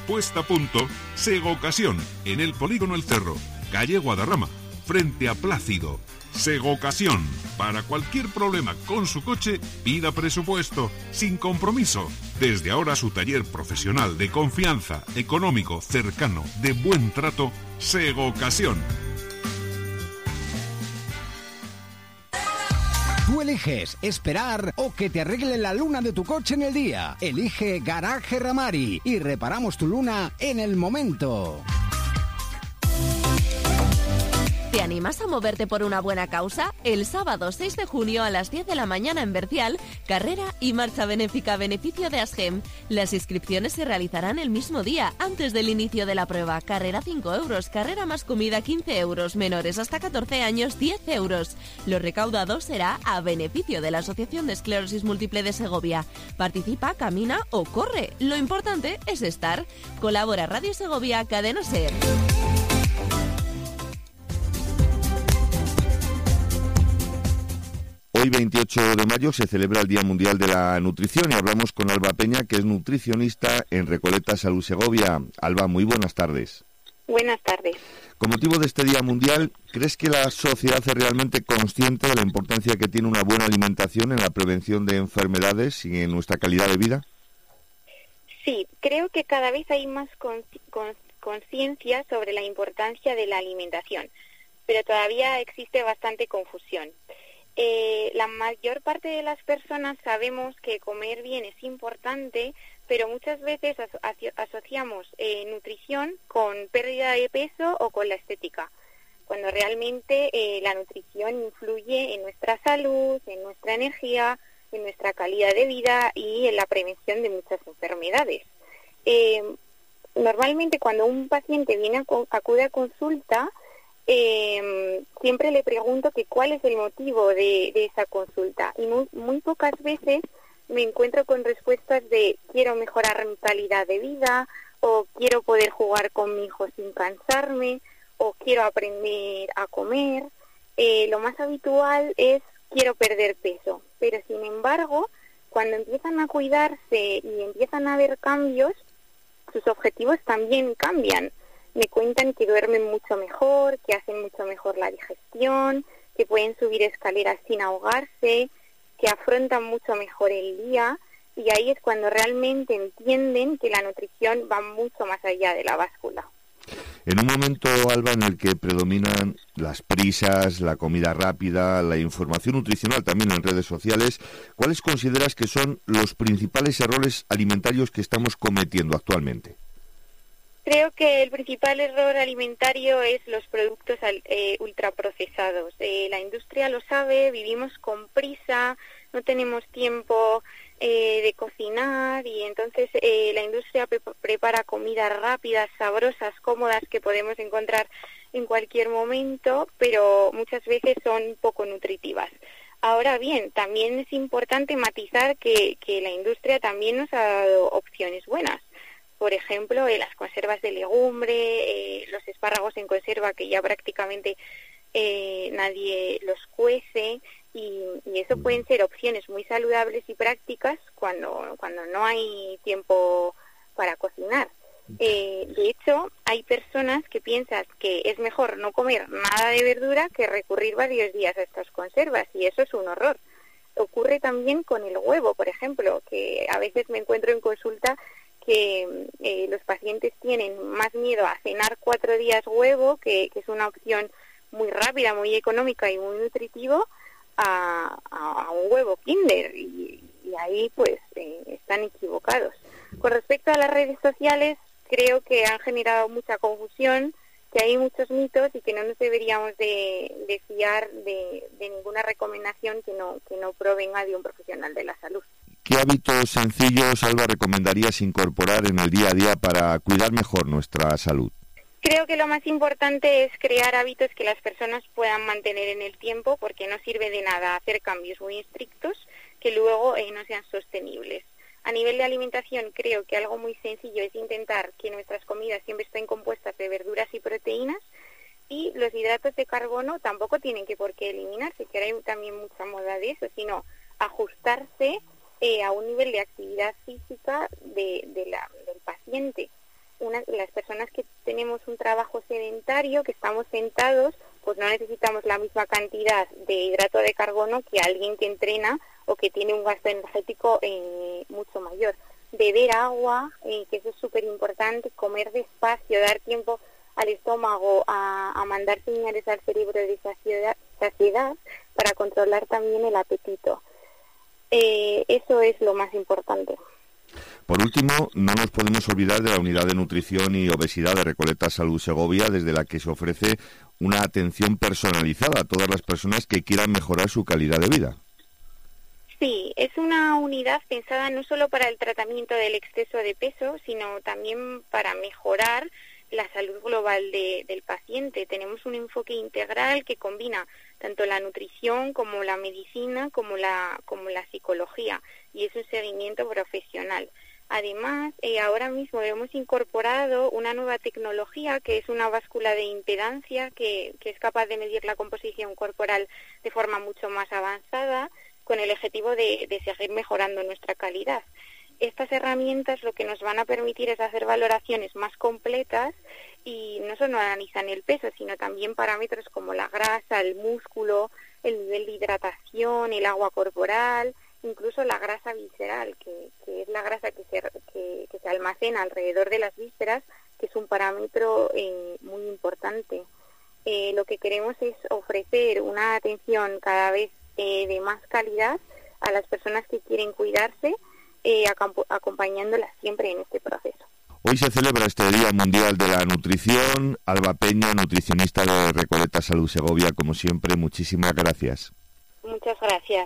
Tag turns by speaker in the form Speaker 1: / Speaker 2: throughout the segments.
Speaker 1: puesta a punto Segocasión, en el Polígono El Cerro, calle Guadarrama, frente a Plácido. Segocasión. Para cualquier problema con su coche, pida presupuesto, sin compromiso. Desde ahora su taller profesional de confianza, económico, cercano, de buen trato, Segocasión.
Speaker 2: Tú eliges esperar o que te arreglen la luna de tu coche en el día. Elige Garaje Ramari y reparamos tu luna en el momento.
Speaker 3: ¿Te animas a moverte por una buena causa? El sábado 6 de junio a las 10 de la mañana en Bercial, carrera y marcha benéfica a beneficio de ASGEM. Las inscripciones se realizarán el mismo día, antes del inicio de la prueba. Carrera 5 euros, carrera más comida 15 euros, menores hasta 14 años 10 euros. Lo recaudado será a beneficio de la Asociación de Esclerosis Múltiple de Segovia. Participa, camina o corre. Lo importante es estar. Colabora Radio Segovia, Cadena SER.
Speaker 4: Hoy, 28 de mayo, se celebra el Día Mundial de la Nutrición y hablamos con Alba Peña, que es nutricionista en Recoleta Salud Segovia. Alba, muy buenas tardes.
Speaker 5: Buenas tardes.
Speaker 4: Con motivo de este Día Mundial, ¿crees que la sociedad es realmente consciente de la importancia que tiene una buena alimentación en la prevención de enfermedades y en nuestra calidad de vida?
Speaker 5: Sí, creo que cada vez hay más conciencia sobre la importancia de la alimentación, pero todavía existe bastante confusión. La mayor parte de las personas sabemos que comer bien es importante, pero muchas veces asociamos nutrición con pérdida de peso o con la estética, cuando realmente la nutrición influye en nuestra salud, en nuestra energía, en nuestra calidad de vida y en la prevención de muchas enfermedades. Normalmente cuando un paciente acude a consulta, siempre le pregunto que cuál es el motivo de esa consulta y muy pocas veces me encuentro con respuestas de quiero mejorar mi calidad de vida, o quiero poder jugar con mi hijo sin cansarme, o quiero aprender a comer. Lo más habitual es quiero perder peso, pero sin embargo cuando empiezan a cuidarse y empiezan a ver cambios, sus objetivos también cambian. Me cuentan que duermen mucho mejor, que hacen mucho mejor la digestión, que pueden subir escaleras sin ahogarse, que afrontan mucho mejor el día, y ahí es cuando realmente entienden que la nutrición va mucho más allá de la báscula.
Speaker 4: En un momento, Alba, en el que predominan las prisas, la comida rápida, la información nutricional también en redes sociales, ¿cuáles consideras que son los principales errores alimentarios que estamos cometiendo actualmente?
Speaker 5: Creo que el principal error alimentario es los productos ultraprocesados. La industria lo sabe, vivimos con prisa, no tenemos tiempo de cocinar y entonces la industria prepara comidas rápidas, sabrosas, cómodas que podemos encontrar en cualquier momento, pero muchas veces son poco nutritivas. Ahora bien, también es importante matizar que la industria también nos ha dado opciones buenas. Por ejemplo, las conservas de legumbre, los espárragos en conserva que ya prácticamente nadie los cuece y eso pueden ser opciones muy saludables y prácticas cuando no hay tiempo para cocinar. De hecho, hay personas que piensan que es mejor no comer nada de verdura que recurrir varios días a estas conservas y eso es un horror. Ocurre también con el huevo, por ejemplo, que a veces me encuentro en consulta que los pacientes tienen más miedo a cenar 4 días huevo, que es una opción muy rápida, muy económica y muy nutritivo, a un huevo Kinder, y ahí pues están equivocados. Con respecto a las redes sociales, creo que han generado mucha confusión, que hay muchos mitos y que no nos deberíamos de fiar de ninguna recomendación que no provenga de un profesional de la salud.
Speaker 4: ¿Qué hábitos sencillos, Alba, recomendarías incorporar en el día a día para cuidar mejor nuestra salud?
Speaker 5: Creo que lo más importante es crear hábitos que las personas puedan mantener en el tiempo, porque no sirve de nada hacer cambios muy estrictos que luego no sean sostenibles. A nivel de alimentación, creo que algo muy sencillo es intentar que nuestras comidas siempre estén compuestas de verduras y proteínas, y los hidratos de carbono tampoco tienen que por qué eliminarse, que ahora hay también mucha moda de eso, sino ajustarse a un nivel de actividad física del paciente. las personas que tenemos un trabajo sedentario, que estamos sentados, pues no necesitamos la misma cantidad de hidrato de carbono que alguien que entrena o que tiene un gasto energético mucho mayor. Beber agua, que eso es súper importante, comer despacio, dar tiempo al estómago a mandar señales al cerebro de saciedad para controlar también el apetito. Eso es lo más importante.
Speaker 4: Por último, no nos podemos olvidar de la Unidad de Nutrición y Obesidad de Recoleta Salud Segovia, desde la que se ofrece una atención personalizada a todas las personas que quieran mejorar su calidad de vida.
Speaker 5: Sí, es una unidad pensada no solo para el tratamiento del exceso de peso, sino también para mejorar la salud global del paciente. Tenemos un enfoque integral que combina tanto la nutrición como la medicina como la psicología, y es un seguimiento profesional. Además, ahora mismo hemos incorporado una nueva tecnología que es una báscula de impedancia que es capaz de medir la composición corporal de forma mucho más avanzada, con el objetivo de seguir mejorando nuestra calidad. Estas herramientas lo que nos van a permitir es hacer valoraciones más completas y no solo analizan el peso, sino también parámetros como la grasa, el músculo, el nivel de hidratación, el agua corporal, incluso la grasa visceral, que es la grasa que se almacena alrededor de las vísceras, que es un parámetro muy importante. Lo que queremos es ofrecer una atención cada vez de más calidad a las personas que quieren cuidarse, acompañándolas siempre en este proceso.
Speaker 4: Hoy se celebra este Día Mundial de la Nutrición. Alba Peña, nutricionista de Recoleta Salud Segovia, como siempre, muchísimas gracias.
Speaker 5: Muchas gracias.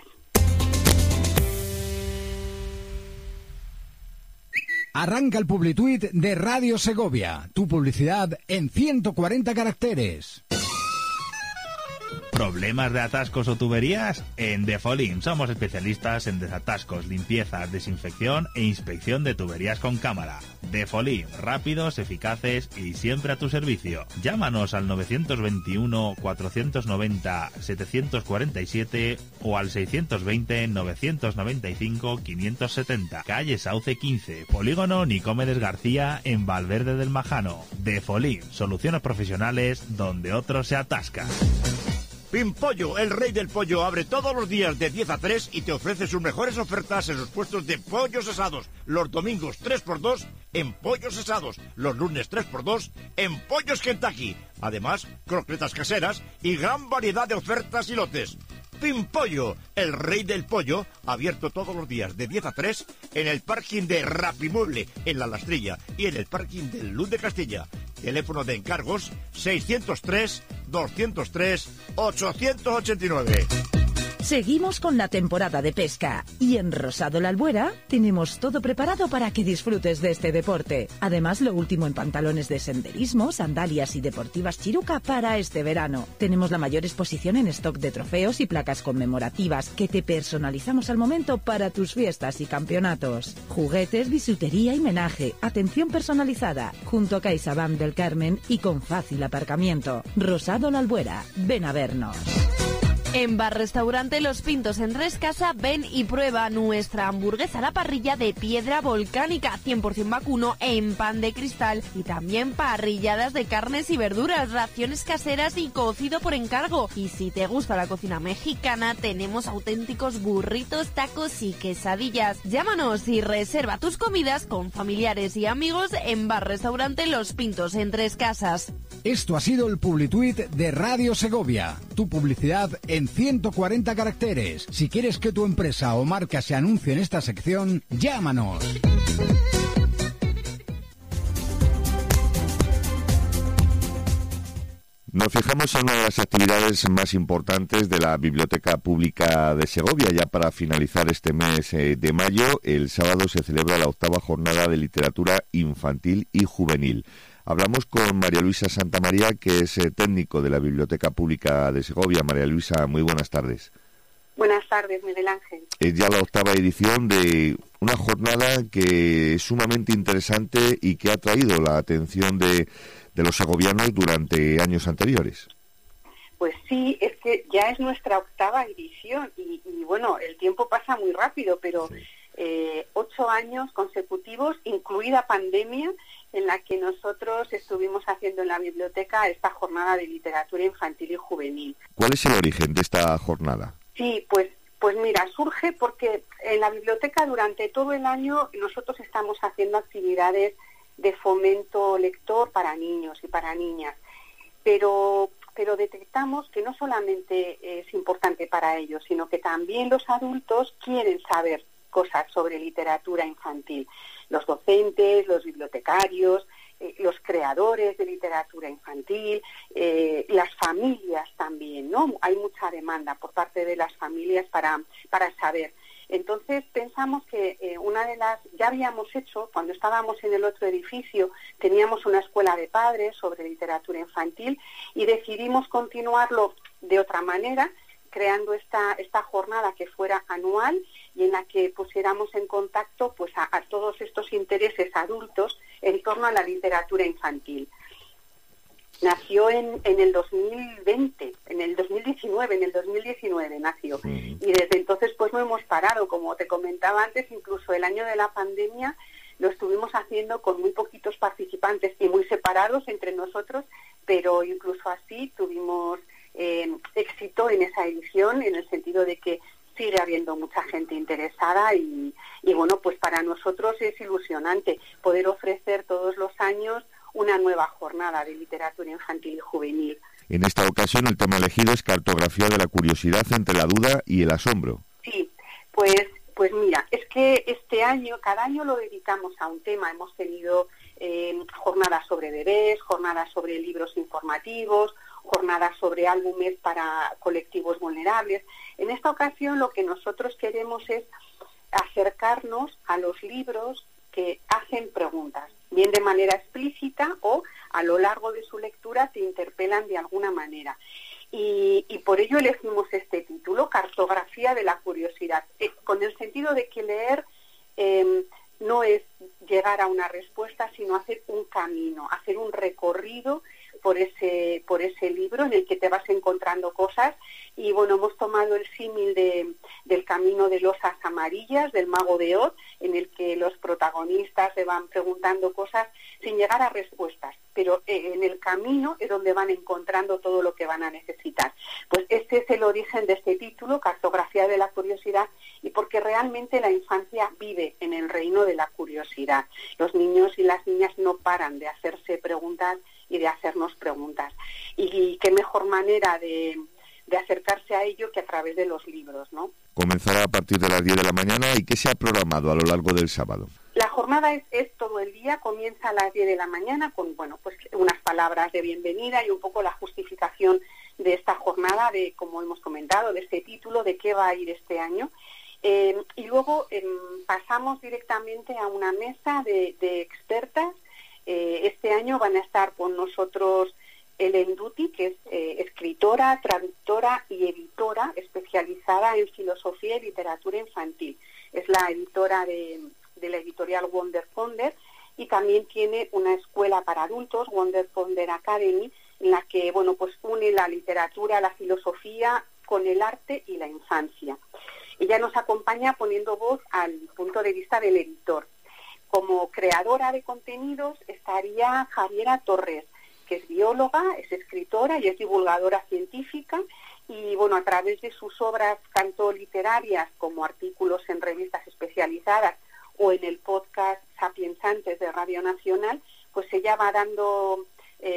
Speaker 2: Arranca el Publituit de Radio Segovia, tu publicidad en 140 caracteres.
Speaker 6: ¿Problemas de atascos o tuberías? En Defolim somos especialistas en desatascos, limpiezas, desinfección e inspección de tuberías con cámara. Defolim, rápidos, eficaces y siempre a tu servicio. Llámanos al 921 490 747 o al 620 995 570. Calle Sauce 15, Polígono Nicomedes García, en Valverde del Majano. Defolim, soluciones profesionales donde otros se atascan.
Speaker 7: Pimpollo, el rey del pollo, abre todos los días de 10 a 3 y te ofrece sus mejores ofertas en los puestos de pollos asados. Los domingos 3x2 en pollos asados. Los lunes 3x2 en pollos Kentucky. Además, croquetas caseras y gran variedad de ofertas y lotes. Pimpollo, el rey del pollo, abierto todos los días de 10 a 3 en el parking de Rapimueble, en La Lastrilla, y en el parking del Luz de Castilla. Teléfono de encargos 603-203-889.
Speaker 8: Seguimos con la temporada de pesca y en Rosado La Albuera tenemos todo preparado para que disfrutes de este deporte. Además, lo último en pantalones de senderismo, sandalias y deportivas Chiruca para este verano. Tenemos la mayor exposición en stock de trofeos y placas conmemorativas que te personalizamos al momento para tus fiestas y campeonatos. Juguetes, bisutería y menaje, atención personalizada, junto a CaixaBank del Carmen y con fácil aparcamiento. Rosado La Albuera, ven a vernos.
Speaker 3: En Bar Restaurante Los Pintos en Rescasa, ven y prueba nuestra hamburguesa a la parrilla de piedra volcánica 100% vacuno en pan de cristal y también parrilladas de carnes y verduras, raciones caseras y cocido por encargo. Y si te gusta la cocina mexicana, tenemos auténticos burritos, tacos y quesadillas. Llámanos y reserva tus comidas con familiares y amigos en Bar Restaurante Los Pintos en Tres Casas.
Speaker 2: Esto ha sido el Publituit de Radio Segovia, tu publicidad en 140 caracteres. Si quieres que tu empresa o marca se anuncie en esta sección, llámanos.
Speaker 4: Nos fijamos en una de las actividades más importantes de la Biblioteca Pública de Segovia. Ya para finalizar este mes de mayo, el sábado se celebra la 8ª jornada de literatura infantil y juvenil. Hablamos con María Luisa Santamaría, que es técnico de la Biblioteca Pública de Segovia. María Luisa, muy buenas tardes.
Speaker 9: Buenas tardes, Miguel Ángel.
Speaker 4: Es ya la 8ª edición de una jornada que es sumamente interesante y que ha traído la atención de los segovianos durante años anteriores.
Speaker 9: Pues sí, es que ya es nuestra 8ª edición y bueno, el tiempo pasa muy rápido, pero sí. 8 años consecutivos, incluida pandemia, en la que nosotros estuvimos haciendo en la biblioteca esta jornada de literatura infantil y juvenil.
Speaker 4: ¿Cuál es el origen de esta jornada?
Speaker 9: Sí, pues mira, surge porque en la biblioteca durante todo el año nosotros estamos haciendo actividades de fomento lector para niños y para niñas, pero detectamos que no solamente es importante para ellos, sino que también los adultos quieren saber cosas sobre literatura infantil. Los docentes, los bibliotecarios, los creadores de literatura infantil, las familias también, ¿no? Hay mucha demanda por parte de las familias para saber. Entonces pensamos que ya habíamos hecho, cuando estábamos en el otro edificio, teníamos una escuela de padres sobre literatura infantil y decidimos continuarlo de otra manera, creando esta jornada que fuera anual y en la que pusiéramos en contacto pues a todos estos intereses adultos en torno a la literatura infantil. Nació en el 2020, en el 2019 nació. Y desde entonces pues no hemos parado, como te comentaba antes, incluso el año de la pandemia lo estuvimos haciendo con muy poquitos participantes y muy separados entre nosotros, pero incluso así tuvimos éxito en esa edición, en el sentido de que sigue habiendo mucha gente interesada y bueno, pues para nosotros es ilusionante poder ofrecer todos los años una nueva jornada de literatura infantil y juvenil.
Speaker 4: En esta ocasión el tema elegido es cartografía de la curiosidad entre la duda y el asombro.
Speaker 9: Sí, pues mira, es que este año, cada año lo dedicamos a un tema. Hemos tenido jornadas sobre bebés, jornadas sobre libros informativos, jornadas sobre álbumes para colectivos vulnerables. En esta ocasión lo que nosotros queremos es acercarnos a los libros que hacen preguntas, bien de manera explícita o a lo largo de su lectura te interpelan de alguna manera. Y por ello elegimos este título, Cartografía de la curiosidad, con el sentido de que leer no es llegar a una respuesta, sino hacer un camino, hacer un recorrido por ese libro en el que te vas encontrando cosas. Y bueno, hemos tomado el símil del camino de losas amarillas del Mago de Oz, en el que los protagonistas se van preguntando cosas sin llegar a respuestas, pero en el camino es donde van encontrando todo lo que van a necesitar. Pues este es el origen de este título, Cartografía de la curiosidad, y porque realmente la infancia vive en el reino de la curiosidad. Los niños y las niñas no paran de hacerse preguntas y de hacernos preguntas. Y qué mejor manera de acercarse a ello que a través de los libros, ¿no?
Speaker 4: Comenzará a partir de las 10 de la mañana. ¿Y qué se ha programado a lo largo del sábado?
Speaker 9: La jornada es todo el día, comienza a las 10 de la mañana con, bueno, pues unas palabras de bienvenida y un poco la justificación de esta jornada, de, como hemos comentado, de este título, de qué va a ir este año. Y luego pasamos directamente a una mesa de expertas. Este año van a estar con nosotros Ellen Duty, que es escritora, traductora y editora especializada en filosofía y literatura infantil. Es la editora de la editorial Wonder Ponder y también tiene una escuela para adultos, Wonder Ponder Academy, en la que bueno, pues une la literatura, la filosofía con el arte y la infancia. Ella nos acompaña poniendo voz al punto de vista del editor. Como creadora de contenidos estaría Javiera Torres, que es bióloga, es escritora y es divulgadora científica, y bueno, a través de sus obras tanto literarias como artículos en revistas especializadas o en el podcast Sapiensantes de Radio Nacional, pues ella va dando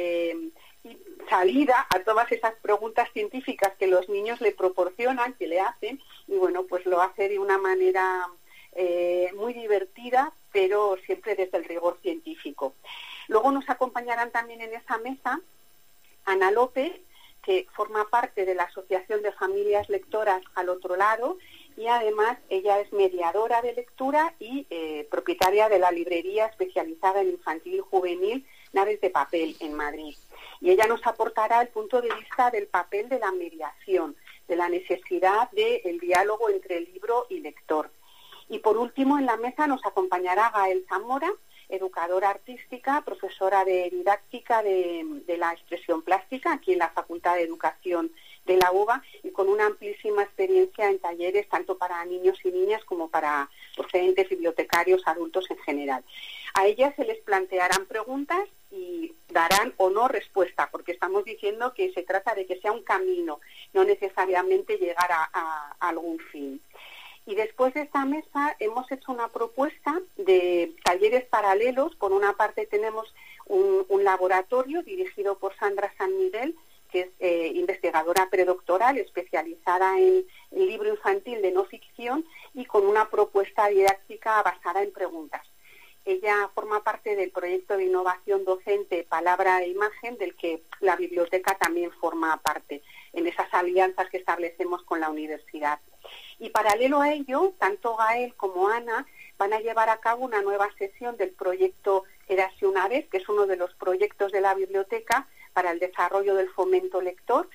Speaker 9: salida a todas esas preguntas científicas que los niños le proporcionan, que le hacen, y bueno, pues lo hace de una manera muy divertida, pero siempre desde el rigor científico. Luego nos acompañarán también en esa mesa Ana López, que forma parte de la Asociación de Familias Lectoras Al Otro Lado, y además ella es mediadora de lectura y propietaria de la librería especializada en infantil y juvenil Naves de Papel en Madrid. Y ella nos aportará el punto de vista del papel de la mediación, de la necesidad del diálogo entre libro y lector. Y por último, en la mesa nos acompañará Gael Zamora, educadora artística, profesora de didáctica de la expresión plástica aquí en la Facultad de Educación de la UBA y con una amplísima experiencia en talleres tanto para niños y niñas como para docentes, bibliotecarios, adultos en general. A ellas se les plantearán preguntas y darán o no respuesta, porque estamos diciendo que se trata de que sea un camino, no necesariamente llegar a algún fin. Y después de esta mesa hemos hecho una propuesta de talleres paralelos. Por una parte tenemos un laboratorio dirigido por Sandra San Miguel, que es investigadora predoctoral especializada en libro infantil de no ficción y con una propuesta didáctica basada en preguntas. Ella forma parte del proyecto de innovación docente Palabra e Imagen, del que la biblioteca también forma parte, en esas alianzas que establecemos con la universidad. Y paralelo a ello, tanto Gael como Ana van a llevar a cabo una nueva sesión del proyecto Érase una vez, que es uno de los proyectos de la biblioteca para el desarrollo del fomento lector,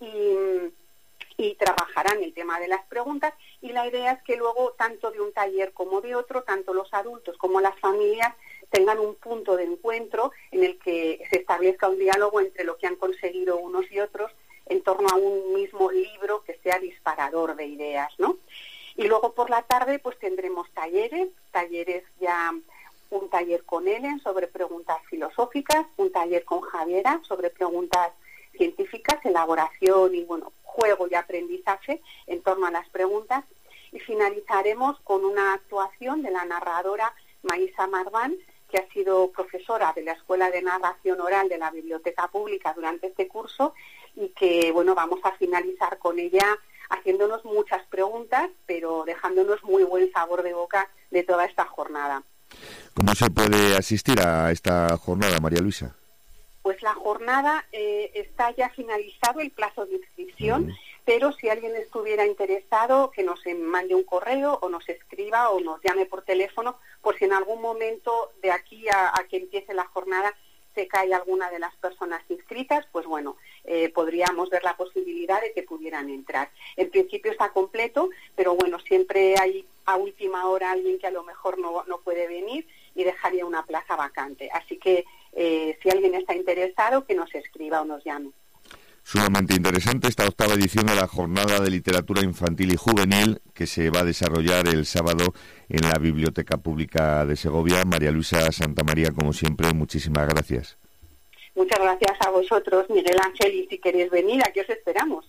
Speaker 9: y trabajarán el tema de las preguntas, y la idea es que luego, tanto de un taller como de otro, tanto los adultos como las familias tengan un punto de encuentro en el que se establezca un diálogo entre lo que han conseguido unos y otros en torno a un mismo libro que sea disparador de ideas, ¿no? Y luego por la tarde pues tendremos talleres ya, un taller con Ellen sobre preguntas filosóficas, un taller con Javiera sobre preguntas científicas, elaboración y juego y aprendizaje en torno a las preguntas, y finalizaremos con una actuación de la narradora Maísa Marván, que ha sido profesora de la Escuela de Narración Oral de la Biblioteca Pública durante este curso, y que vamos a finalizar con ella haciéndonos muchas preguntas, pero dejándonos muy buen sabor de boca de toda esta jornada.
Speaker 4: ¿Cómo se puede asistir a esta jornada, María Luisa?
Speaker 9: Pues la jornada está ya finalizado el plazo de inscripción, pero si alguien estuviera interesado, que nos mande un correo o nos escriba o nos llame por teléfono, por si en algún momento de aquí a que empiece la jornada se cae alguna de las personas inscritas, pues podríamos ver la posibilidad de que pudieran entrar. En principio está completo, pero siempre hay a última hora alguien que a lo mejor no puede venir y dejaría una plaza vacante. Así que si alguien está interesado, que nos escriba o nos llame.
Speaker 4: Sumamente interesante esta octava edición de la Jornada de Literatura Infantil y Juvenil, que se va a desarrollar el sábado en la Biblioteca Pública de Segovia. María Luisa Santamaría, como siempre, muchísimas gracias.
Speaker 9: Muchas gracias a vosotros, Miguel Ángel, y si queréis venir, aquí os esperamos.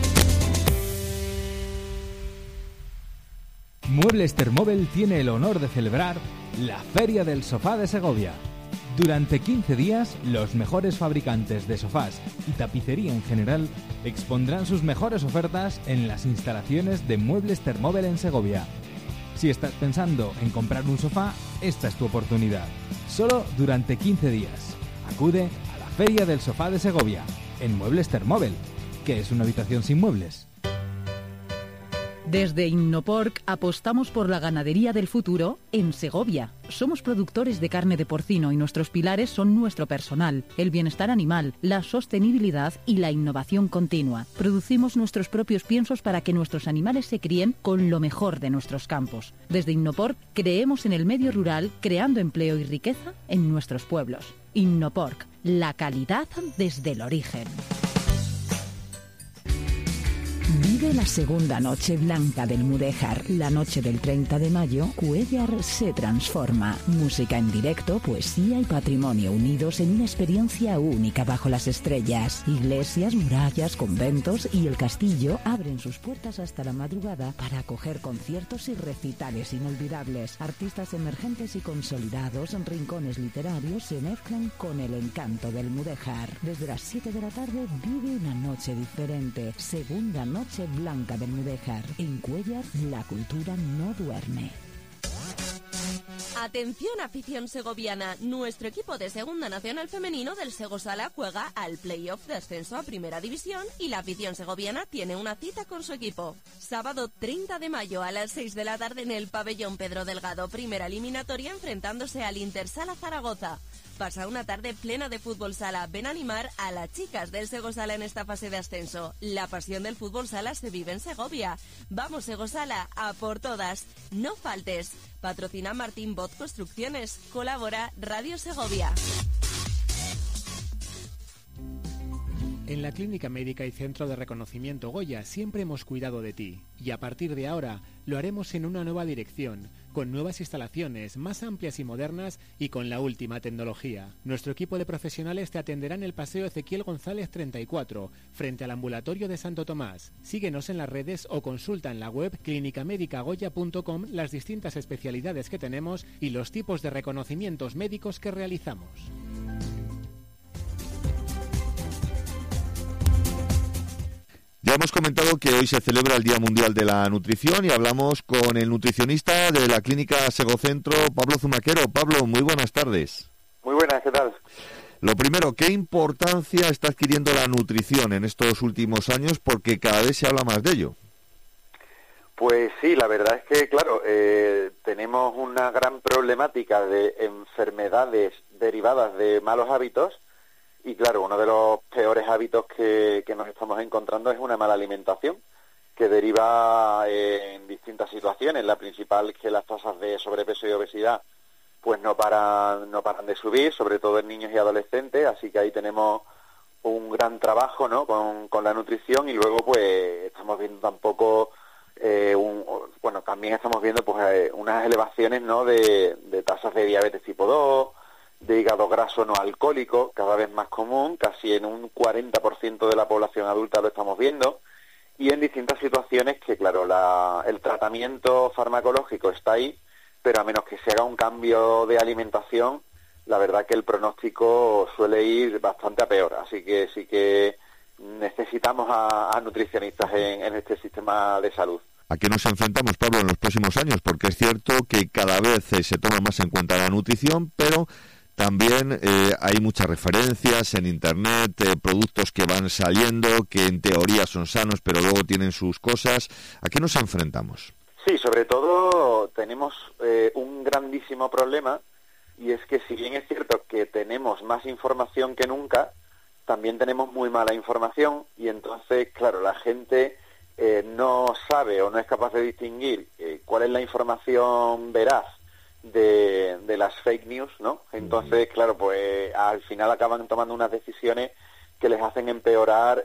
Speaker 10: Muebles Termóvel tiene el honor de celebrar la Feria del Sofá de Segovia. Durante 15 días, los mejores fabricantes de sofás y tapicería en general expondrán sus mejores ofertas en las instalaciones de Muebles Termóvel en Segovia. Si estás pensando en comprar un sofá, esta es tu oportunidad. Solo durante 15 días. Acude a la Feria del Sofá de Segovia, en Muebles Termóvel, que es una habitación sin muebles.
Speaker 8: Desde Innoporc apostamos por la ganadería del futuro en Segovia. Somos productores de carne de porcino y nuestros pilares son nuestro personal, el bienestar animal, la sostenibilidad y la innovación continua. Producimos nuestros propios piensos para que nuestros animales se críen con lo mejor de nuestros campos. Desde Innoporc creemos en el medio rural, creando empleo y riqueza en nuestros pueblos. Innoporc, la calidad desde el origen. Vive la segunda noche blanca del Mudéjar. La noche del 30 de mayo, Cuéllar se transforma. Música en directo, poesía y patrimonio unidos en una experiencia única bajo las estrellas. Iglesias, murallas, conventos y el castillo abren sus puertas hasta la madrugada para acoger conciertos y recitales inolvidables. Artistas emergentes y consolidados en rincones literarios se mezclan con el encanto del Mudéjar. Desde las 7 de la tarde vive una noche diferente. Segunda noche blanca del Mudéjar. En Cuéllar, la cultura no duerme.
Speaker 3: Atención, afición segoviana, nuestro equipo de Segunda Nacional Femenino del Segosala juega al playoff de ascenso a Primera División y la afición segoviana tiene una cita con su equipo. Sábado 30 de mayo a las 6 de la tarde en el pabellón Pedro Delgado, primera eliminatoria enfrentándose al Intersala Zaragoza. Pasa una tarde plena de fútbol sala. Ven a animar a las chicas del Segosala en esta fase de ascenso. La pasión del fútbol sala se vive en Segovia. Vamos, Segosala, a por todas. No faltes. Patrocina Martín Bot Construcciones. Colabora Radio Segovia.
Speaker 11: En la Clínica Médica y Centro de Reconocimiento Goya siempre hemos cuidado de ti y a partir de ahora lo haremos en una nueva dirección, con nuevas instalaciones más amplias y modernas y con la última tecnología. Nuestro equipo de profesionales te atenderá en el Paseo Ezequiel González 34, frente al ambulatorio de Santo Tomás. Síguenos en las redes o consulta en la web clinicamedicagoya.com las distintas especialidades que tenemos y los tipos de reconocimientos médicos que realizamos.
Speaker 4: Ya hemos comentado que hoy se celebra el Día Mundial de la Nutrición y hablamos con el nutricionista de la Clínica Segocentro, Pablo Zumaquero. Pablo, muy buenas tardes.
Speaker 12: Muy buenas, ¿qué tal?
Speaker 4: Lo primero, ¿qué importancia está adquiriendo la nutrición en estos últimos años? Porque cada vez se habla más de ello.
Speaker 12: Pues sí, la verdad es que, claro, tenemos una gran problemática de enfermedades derivadas de malos hábitos. Y claro, uno de los peores hábitos que nos estamos encontrando es una mala alimentación, que deriva en distintas situaciones. La principal es que las tasas de sobrepeso y obesidad pues no paran de subir, sobre todo en niños y adolescentes, así que ahí tenemos un gran trabajo, ¿no?, con la nutrición. Y luego pues estamos viendo tampoco, también estamos viendo pues unas elevaciones, ¿no?, de tasas de diabetes tipo 2, de hígado graso no alcohólico, cada vez más común, casi en un 40% de la población adulta lo estamos viendo, y en distintas situaciones que, claro, el tratamiento farmacológico está ahí, pero a menos que se haga un cambio de alimentación, la verdad que el pronóstico suele ir bastante a peor, así que sí que necesitamos a nutricionistas en este sistema de salud.
Speaker 4: ¿A qué nos enfrentamos, Pablo, en los próximos años? Porque es cierto que cada vez se toma más en cuenta la nutrición, pero también hay muchas referencias en Internet, productos que van saliendo, que en teoría son sanos, pero luego tienen sus cosas. ¿A qué nos enfrentamos?
Speaker 12: Sí, sobre todo tenemos un grandísimo problema, y es que si bien es cierto que tenemos más información que nunca, también tenemos muy mala información, y entonces, claro, la gente no sabe o no es capaz de distinguir cuál es la información veraz de las fake news, ¿no? Entonces, claro, pues al final acaban tomando unas decisiones que les hacen empeorar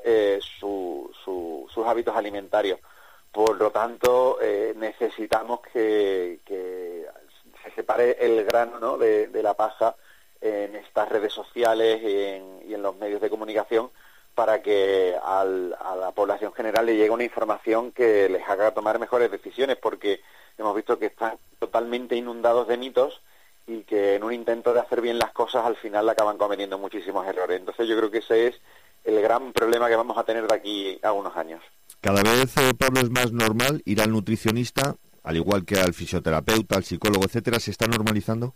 Speaker 12: sus hábitos alimentarios. Por lo tanto, necesitamos que se separe el grano, ¿no?, de la paja en estas redes sociales y en los medios de comunicación, para que a la población general le llegue una información que les haga tomar mejores decisiones, porque hemos visto que están totalmente inundados de mitos y que en un intento de hacer bien las cosas al final acaban cometiendo muchísimos errores. Entonces yo creo que ese es el gran problema que vamos a tener de aquí a unos años.
Speaker 4: Cada vez, Pablo, es más normal ir al nutricionista, al igual que al fisioterapeuta, al psicólogo, etcétera. ¿Se está normalizando?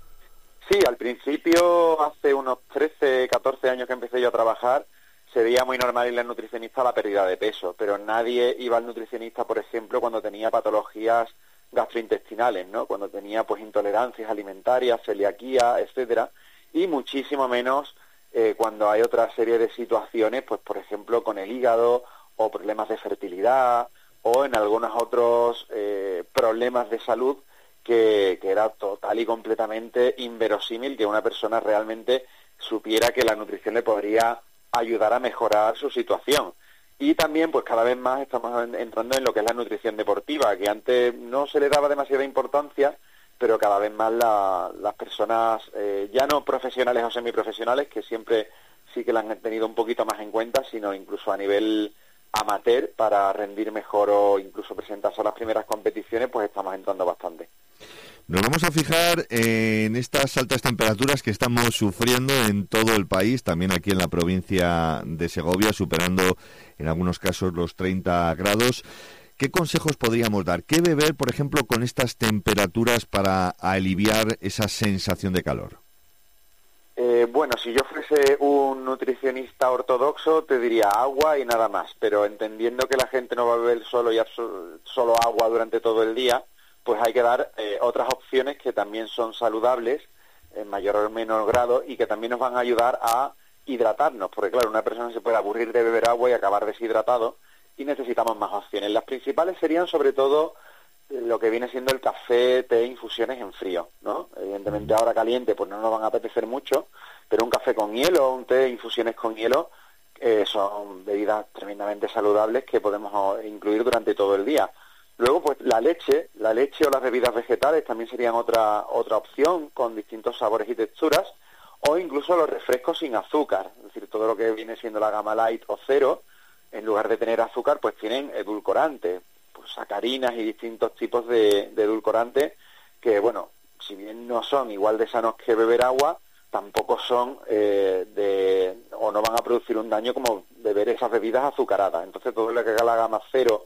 Speaker 12: Sí, al principio, hace unos 13, 14 años que empecé yo a trabajar, se veía muy normal ir al nutricionista a la pérdida de peso, pero nadie iba al nutricionista, por ejemplo, cuando tenía patologías gastrointestinales, ¿no?, cuando tenía pues intolerancias alimentarias, celiaquía, etcétera, y muchísimo menos cuando hay otra serie de situaciones, pues por ejemplo con el hígado, o problemas de fertilidad, o en algunos otros problemas de salud que era total y completamente inverosímil que una persona realmente supiera que la nutrición le podría ayudar a mejorar su situación. Y también, pues cada vez más estamos entrando en lo que es la nutrición deportiva, que antes no se le daba demasiada importancia, pero cada vez más las personas, ya no profesionales o semiprofesionales, que siempre sí que la han tenido un poquito más en cuenta, sino incluso a nivel amateur, para rendir mejor o incluso presentarse a las primeras competiciones, pues estamos entrando bastante.
Speaker 4: Nos vamos a fijar en estas altas temperaturas que estamos sufriendo en todo el país, también aquí en la provincia de Segovia, superando en algunos casos los 30 grados. ¿Qué consejos podríamos dar? ¿Qué beber, por ejemplo, con estas temperaturas para aliviar esa sensación de calor?
Speaker 12: Bueno, si yo fuese un nutricionista ortodoxo, te diría agua y nada más, pero entendiendo que la gente no va a beber solo agua durante todo el día, pues hay que dar otras opciones que también son saludables, en mayor o menor grado, y que también nos van a ayudar a hidratarnos, porque claro, una persona se puede aburrir de beber agua y acabar deshidratado, y necesitamos más opciones. Las principales serían sobre todo lo que viene siendo el café, té, infusiones en frío, ¿no? Evidentemente ahora caliente pues no nos van a apetecer mucho, pero un café con hielo, un té, infusiones con hielo, son bebidas tremendamente saludables que podemos incluir durante todo el día. Luego, pues la leche o las bebidas vegetales también serían otra opción, con distintos sabores y texturas, o incluso los refrescos sin azúcar, es decir, todo lo que viene siendo la gama light o cero, en lugar de tener azúcar, pues tienen edulcorantes, pues sacarinas y distintos tipos de edulcorantes que, bueno, si bien no son igual de sanos que beber agua, tampoco son o no van a producir un daño como beber esas bebidas azucaradas. Entonces, todo lo que haga la gama cero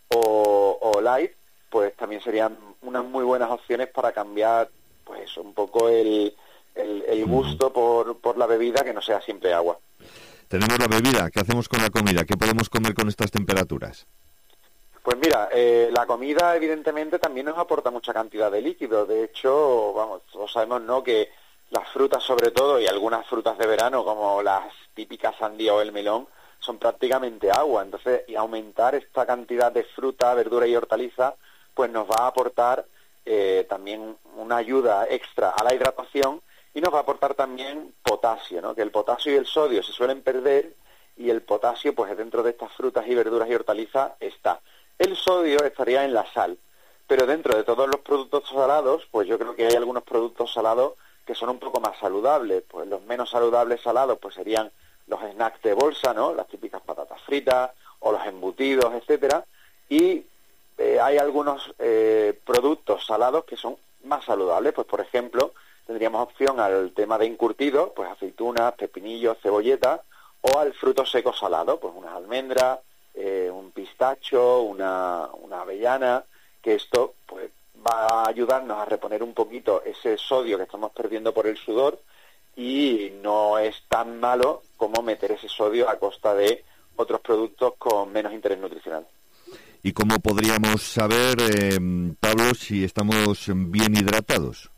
Speaker 12: o light, pues también serían unas muy buenas opciones para cambiar, pues un poco el gusto por la bebida, que no sea siempre agua.
Speaker 4: Tenemos la bebida, ¿qué hacemos con la comida? ¿Qué podemos comer con estas temperaturas?
Speaker 12: Pues mira, la comida evidentemente también nos aporta mucha cantidad de líquido. De hecho, vamos, todos sabemos, ¿no?, que las frutas sobre todo, y algunas frutas de verano como las típicas sandía o el melón, son prácticamente agua. Entonces, y aumentar esta cantidad de fruta, verdura y hortaliza, pues nos va a aportar también una ayuda extra a la hidratación, y nos va a aportar también potasio, ¿no?, que el potasio y el sodio se suelen perder, y el potasio, pues dentro de estas frutas y verduras y hortalizas está. El sodio estaría en la sal, pero dentro de todos los productos salados, pues yo creo que hay algunos productos salados que son un poco más saludables. Pues los menos saludables salados pues serían los snacks de bolsa, ¿no?, las típicas patatas fritas o los embutidos, etcétera, y hay algunos productos salados que son más saludables. Pues por ejemplo, tendríamos opción al tema de encurtidos, pues aceitunas, pepinillos, cebolletas, o al fruto seco salado, pues unas almendras, un pistacho, una avellana, que esto pues va a ayudarnos a reponer un poquito ese sodio que estamos perdiendo por el sudor, y no es tan malo como meter ese sodio a costa de otros productos con menos interés nutricional.
Speaker 4: ¿Y cómo podríamos saber, Pablo, si estamos bien hidratados?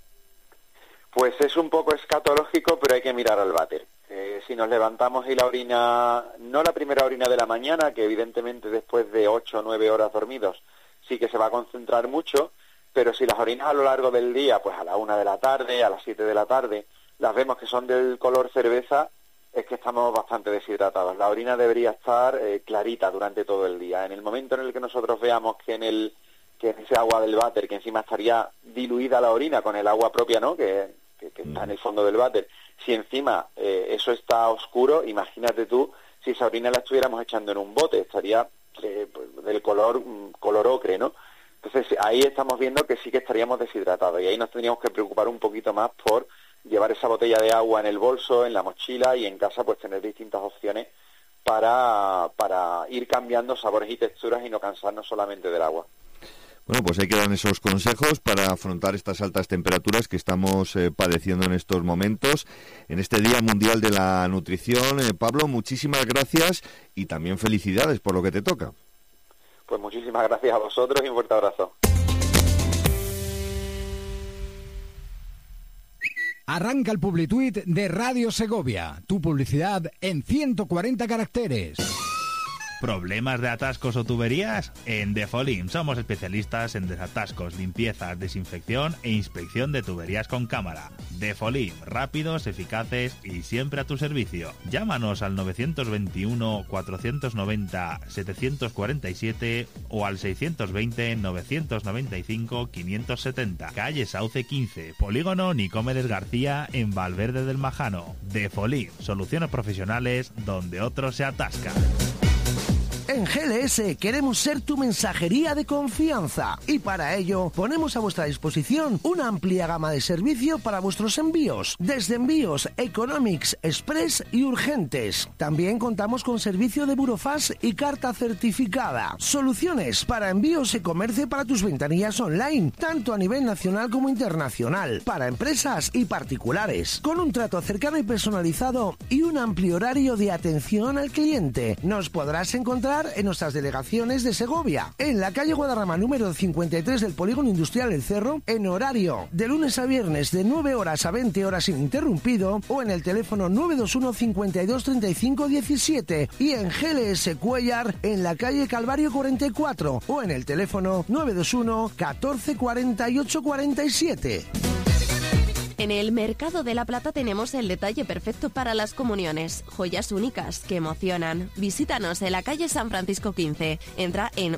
Speaker 12: Pues es un poco escatológico, pero hay que mirar al váter. Si nos levantamos y la orina, no la primera orina de la mañana, que evidentemente después de 8 o 9 horas dormidos sí que se va a concentrar mucho, pero si las orinas a lo largo del día, pues a la 1 de la tarde, a las 7 de la tarde, las vemos que son del color cerveza, es que estamos bastante deshidratados. La orina debería estar clarita durante todo el día. En el momento en el que nosotros veamos que en ese agua del váter, que encima estaría diluida la orina con el agua propia, ¿no?, que está en el fondo del váter, si encima eso está oscuro, imagínate tú si esa orina la estuviéramos echando en un bote, estaría del color ocre, ¿no? Entonces ahí estamos viendo que sí que estaríamos deshidratados, y ahí nos tendríamos que preocupar un poquito más por llevar esa botella de agua en el bolso, en la mochila, y en casa pues tener distintas opciones para ir cambiando sabores y texturas y no cansarnos solamente del agua.
Speaker 4: Bueno, pues ahí quedan esos consejos para afrontar estas altas temperaturas que estamos padeciendo en estos momentos, en este Día Mundial de la Nutrición. Pablo, muchísimas gracias y también felicidades por lo que te toca.
Speaker 12: Pues muchísimas gracias a vosotros y un fuerte abrazo.
Speaker 2: Arranca el Publituit de Radio Segovia, tu publicidad en 140 caracteres.
Speaker 6: ¿Problemas de atascos o tuberías? En Defolim somos especialistas en desatascos, limpiezas, desinfección e inspección de tuberías con cámara. Defolim, rápidos, eficaces y siempre a tu servicio. Llámanos al 921 490 747 o al 620 995 570. Calle Sauce 15, Polígono Nicomedes García, en Valverde del Majano. Defolim, soluciones profesionales donde otros se atascan.
Speaker 13: En GLS queremos ser tu mensajería de confianza, y para ello ponemos a vuestra disposición una amplia gama de servicio para vuestros envíos, desde envíos Economics, Express y urgentes. También contamos con servicio de burofax y carta certificada. Soluciones para envíos e-commerce para tus ventanillas online, tanto a nivel nacional como internacional, para empresas y particulares, con un trato cercano y personalizado y un amplio horario de atención al cliente. Nos podrás encontrar en nuestras delegaciones de Segovia, en la calle Guadarrama número 53 del Polígono Industrial El Cerro, en horario de lunes a viernes de 9 horas a 20 horas ininterrumpido, o en el teléfono 921 52 35 17, y en GLS Cuellar en la calle Calvario 44, o en el teléfono 921 14 48 47.
Speaker 3: En el Mercado de la Plata tenemos el detalle perfecto para las comuniones. Joyas únicas que emocionan. Visítanos en la calle San Francisco 15. Entra en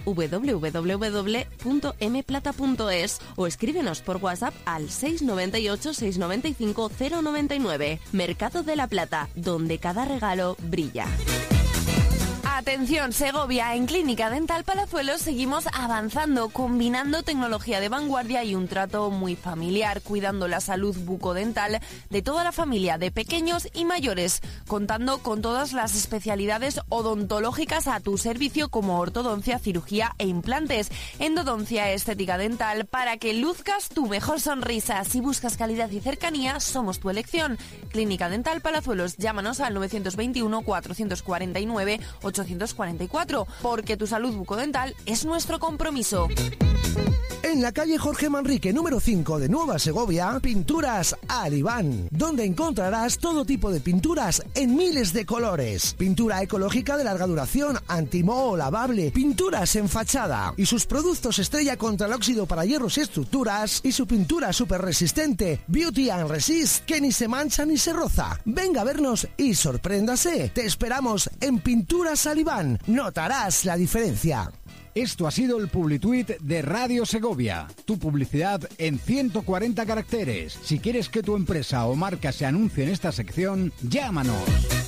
Speaker 3: www.mplata.es o escríbenos por WhatsApp al 698 695 099. Mercado de la Plata, donde cada regalo brilla. Atención Segovia, en Clínica Dental Palazuelos seguimos avanzando, combinando tecnología de vanguardia y un trato muy familiar, cuidando la salud bucodental de toda la familia, de pequeños y mayores, contando con todas las especialidades odontológicas a tu servicio como ortodoncia, cirugía e implantes, endodoncia, estética dental, para que luzcas tu mejor sonrisa. Si buscas calidad y cercanía, somos tu elección. Clínica Dental Palazuelos, llámanos al 921 449 844, porque tu salud bucodental es nuestro compromiso.
Speaker 13: En la calle Jorge Manrique, número 5 de Nueva Segovia, Pinturas Alibán, donde encontrarás todo tipo de pinturas en miles de colores. Pintura ecológica de larga duración, antimoho, lavable, pinturas en fachada y sus productos estrella contra el óxido para hierros y estructuras y su pintura súper resistente, Beauty and Resist, que ni se mancha ni se roza. Venga a vernos y sorpréndase. Te esperamos en Pinturas Alibán. Notarás la diferencia.
Speaker 2: Esto ha sido el Publituit de Radio Segovia. Tu publicidad en 140 caracteres. Si quieres que tu empresa o marca se anuncie en esta sección, llámanos.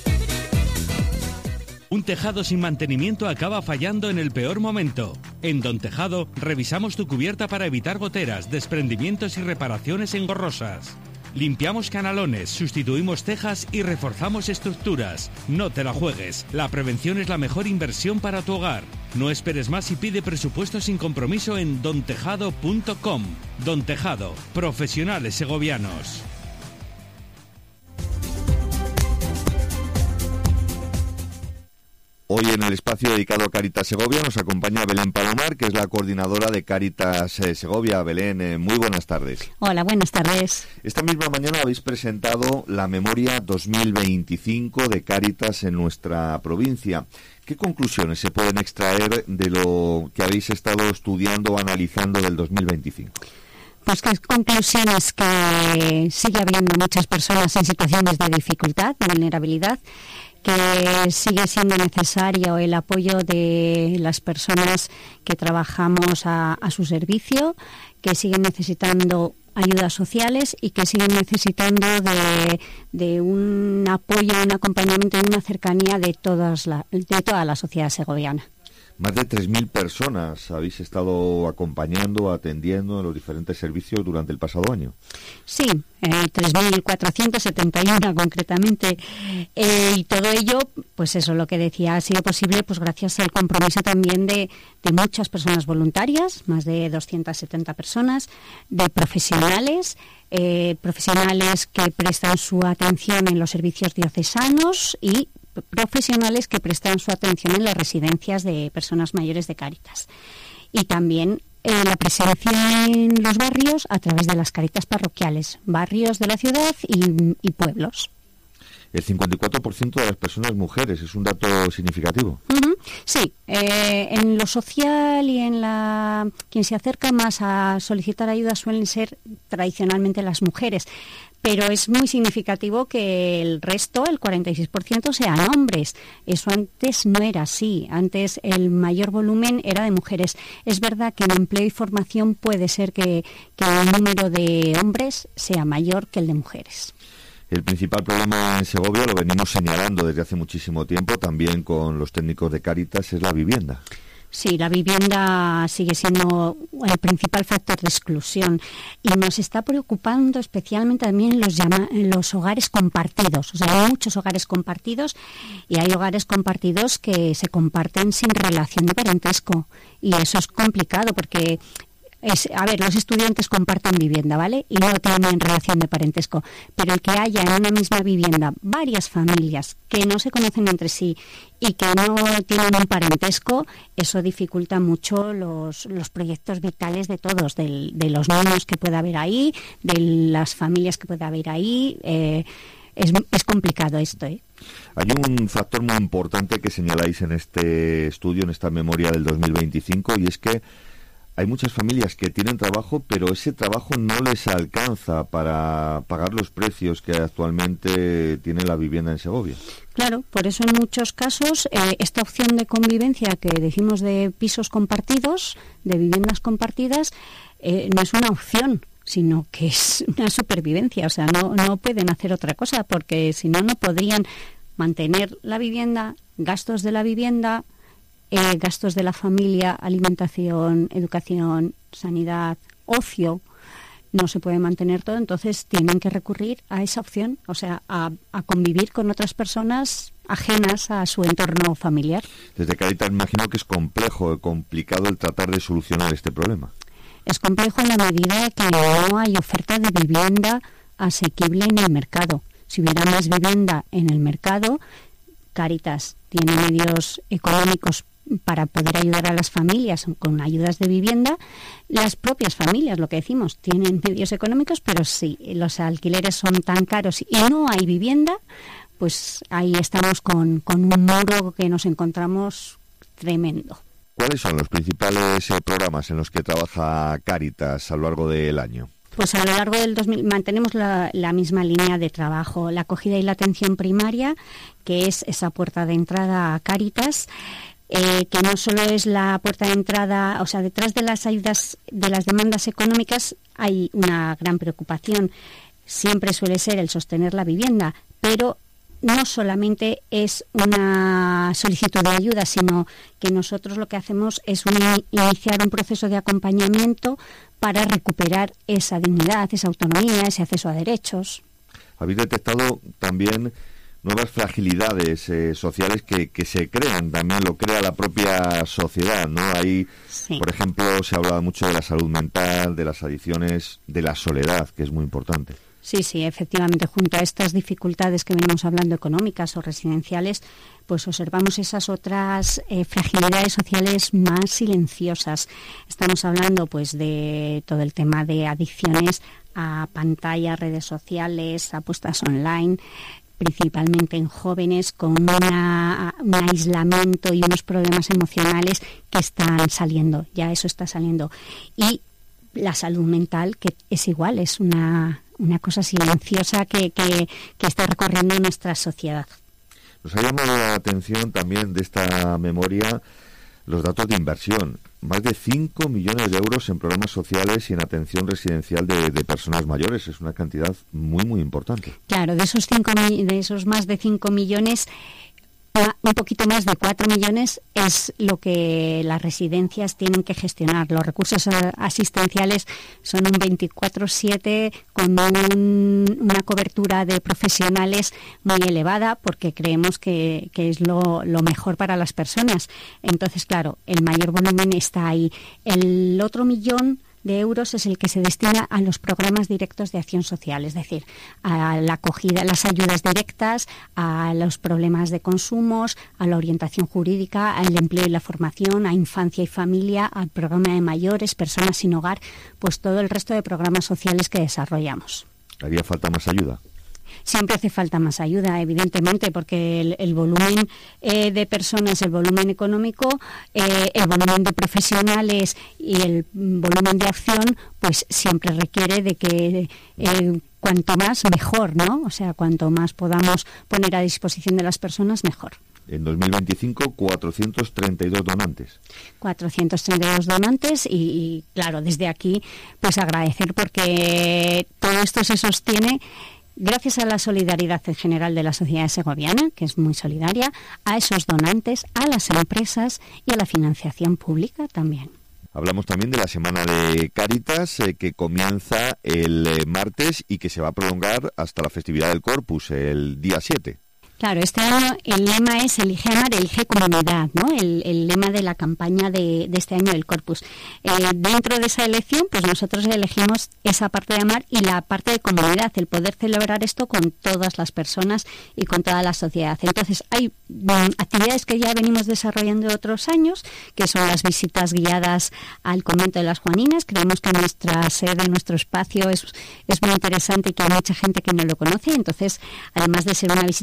Speaker 14: Un tejado sin mantenimiento acaba fallando en el peor momento. En Don Tejado revisamos tu cubierta para evitar goteras, desprendimientos y reparaciones engorrosas. Limpiamos canalones, sustituimos tejas y reforzamos estructuras. No te la juegues. La prevención es la mejor inversión para tu hogar. No esperes más y pide presupuesto sin compromiso en dontejado.com. Don Tejado, profesionales segovianos.
Speaker 4: Hoy en el espacio dedicado a Cáritas Segovia nos acompaña Belén Palomar, que es la coordinadora de Cáritas Segovia. Belén, muy buenas tardes.
Speaker 15: Hola, buenas tardes.
Speaker 4: Esta misma mañana habéis presentado la memoria 2025 de Cáritas en nuestra provincia. ¿Qué conclusiones se pueden extraer de lo que habéis estado estudiando o analizando del 2025?
Speaker 15: Pues que conclusiones, que sigue habiendo muchas personas en situaciones de dificultad, de vulnerabilidad, que sigue siendo necesario el apoyo de las personas que trabajamos a su servicio, que siguen necesitando ayudas sociales y que siguen necesitando de un apoyo, un acompañamiento y una cercanía de toda la sociedad segoviana.
Speaker 4: Más de 3.000 personas habéis estado acompañando, atendiendo en los diferentes servicios durante el pasado año.
Speaker 15: Sí, 3.471 concretamente. Y todo ello, pues eso, lo que decía, ha sido posible pues gracias al compromiso también de muchas personas voluntarias, más de 270 personas, de profesionales, profesionales que prestan su atención en los servicios diocesanos y profesionales que prestan su atención en las residencias de personas mayores de Cáritas. Y también la presencia en los barrios a través de las Cáritas parroquiales, barrios de la ciudad y pueblos.
Speaker 4: El 54% de las personas mujeres, es un dato significativo.
Speaker 15: Sí, en lo social y en quien se acerca más a solicitar ayuda suelen ser tradicionalmente las mujeres, pero es muy significativo que el resto, el 46%, sean hombres. Eso antes no era así. Antes el mayor volumen era de mujeres. Es verdad que en empleo y formación puede ser que el número de hombres sea mayor que el de mujeres.
Speaker 4: El principal problema en Segovia, lo venimos señalando desde hace muchísimo tiempo, también con los técnicos de Cáritas, es la vivienda.
Speaker 15: Sí, la vivienda sigue siendo el principal factor de exclusión y nos está preocupando especialmente también los hogares compartidos. O sea, hay muchos hogares compartidos y hay hogares compartidos que se comparten sin relación de parentesco y eso es complicado porque los estudiantes comparten vivienda, ¿vale? Y no tienen relación de parentesco, pero el que haya en una misma vivienda varias familias que no se conocen entre sí y que no tienen un parentesco, eso dificulta mucho los proyectos vitales de todos, de los niños que pueda haber ahí, de las familias que pueda haber ahí. Es complicado esto, ¿eh?
Speaker 4: Hay un factor muy importante que señaláis en este estudio, en esta memoria del 2025, y es que hay muchas familias que tienen trabajo, pero ese trabajo no les alcanza para pagar los precios que actualmente tiene la vivienda en Segovia.
Speaker 15: Claro, por eso en muchos casos esta opción de convivencia que decimos de pisos compartidos, de viviendas compartidas, no es una opción, sino que es una supervivencia. O sea, no pueden hacer otra cosa, porque si no, no podrían mantener la vivienda, gastos de la vivienda, gastos de la familia, alimentación, educación, sanidad, ocio. No se puede mantener todo, entonces tienen que recurrir a esa opción, o sea, a convivir con otras personas ajenas a su entorno familiar.
Speaker 4: Desde Cáritas imagino que es complicado el tratar de solucionar este problema.
Speaker 15: Es complejo en la medida que no hay oferta de vivienda asequible en el mercado. Si hubiera más vivienda en el mercado, Cáritas tiene medios económicos para poder ayudar a las familias con ayudas de vivienda. Las propias familias, lo que decimos, tienen medios económicos, pero si los alquileres son tan caros y no hay vivienda, pues ahí estamos con un muro que nos encontramos tremendo.
Speaker 4: ¿Cuáles son los principales programas en los que trabaja Cáritas a lo largo del año?
Speaker 15: Pues a lo largo del 2000 mantenemos la misma línea de trabajo, la acogida y la atención primaria, que es esa puerta de entrada a Cáritas, que no solo es la puerta de entrada, o sea, detrás de las ayudas, de las demandas económicas hay una gran preocupación. Siempre suele ser el sostener la vivienda, pero no solamente es una solicitud de ayuda, sino que nosotros lo que hacemos es iniciar un proceso de acompañamiento para recuperar esa dignidad, esa autonomía, ese acceso a derechos.
Speaker 4: Habéis detectado también nuevas fragilidades sociales que se crean, también lo crea la propia sociedad, ¿no? Ahí, sí. Por ejemplo, se habla mucho de la salud mental, de las adicciones, de la soledad, que es muy importante.
Speaker 15: Sí, efectivamente, junto a estas dificultades que venimos hablando económicas o residenciales, pues observamos esas otras fragilidades sociales más silenciosas. Estamos hablando pues de todo el tema de adicciones a pantallas, redes sociales, apuestas online, principalmente en jóvenes con un aislamiento y unos problemas emocionales que están saliendo, ya eso está saliendo. Y la salud mental, que es igual, es una cosa silenciosa que está recorriendo nuestra sociedad.
Speaker 4: Nos ha llamado la atención también de esta memoria los datos de inversión. Más de 5 millones de euros en programas sociales y en atención residencial de personas mayores. Es una cantidad muy, muy importante.
Speaker 15: Claro, de esos más de 5 millones, un poquito más de 4 millones es lo que las residencias tienen que gestionar. Los recursos asistenciales son un 24/7 con una cobertura de profesionales muy elevada, porque creemos que es lo mejor para las personas. Entonces, claro, el mayor volumen está ahí. El otro 1 millón de euros es el que se destina a los programas directos de acción social, es decir, a la acogida, las ayudas directas, a los problemas de consumos, a la orientación jurídica, al empleo y la formación, a infancia y familia, al programa de mayores, personas sin hogar, pues todo el resto de programas sociales que desarrollamos.
Speaker 4: ¿Haría falta más ayuda?
Speaker 15: Siempre hace falta más ayuda, evidentemente, porque el volumen de personas, el volumen económico, el volumen de profesionales y el volumen de acción, pues siempre requiere de que cuanto más, mejor, ¿no? O sea, cuanto más podamos poner a disposición de las personas, mejor.
Speaker 4: En 2025, 432 donantes.
Speaker 15: 432 donantes y claro, desde aquí, pues agradecer, porque todo esto se sostiene gracias a la solidaridad en general de la sociedad segoviana, que es muy solidaria, a esos donantes, a las empresas y a la financiación pública también.
Speaker 4: Hablamos también de la Semana de Cáritas, que comienza el martes y que se va a prolongar hasta la festividad del Corpus, el día 7.
Speaker 15: Claro, este año el lema es Elige amar, elige comunidad, ¿no? El lema de la campaña de este año del Corpus. Dentro de esa elección, pues nosotros elegimos esa parte de amar y la parte de comunidad, el poder celebrar esto con todas las personas y con toda la sociedad. Entonces, hay actividades que ya venimos desarrollando otros años, que son las visitas guiadas al convento de las Juaninas. Creemos que nuestra sede, nuestro espacio es muy interesante y que hay mucha gente que no lo conoce. Entonces, además de ser una visita guiada,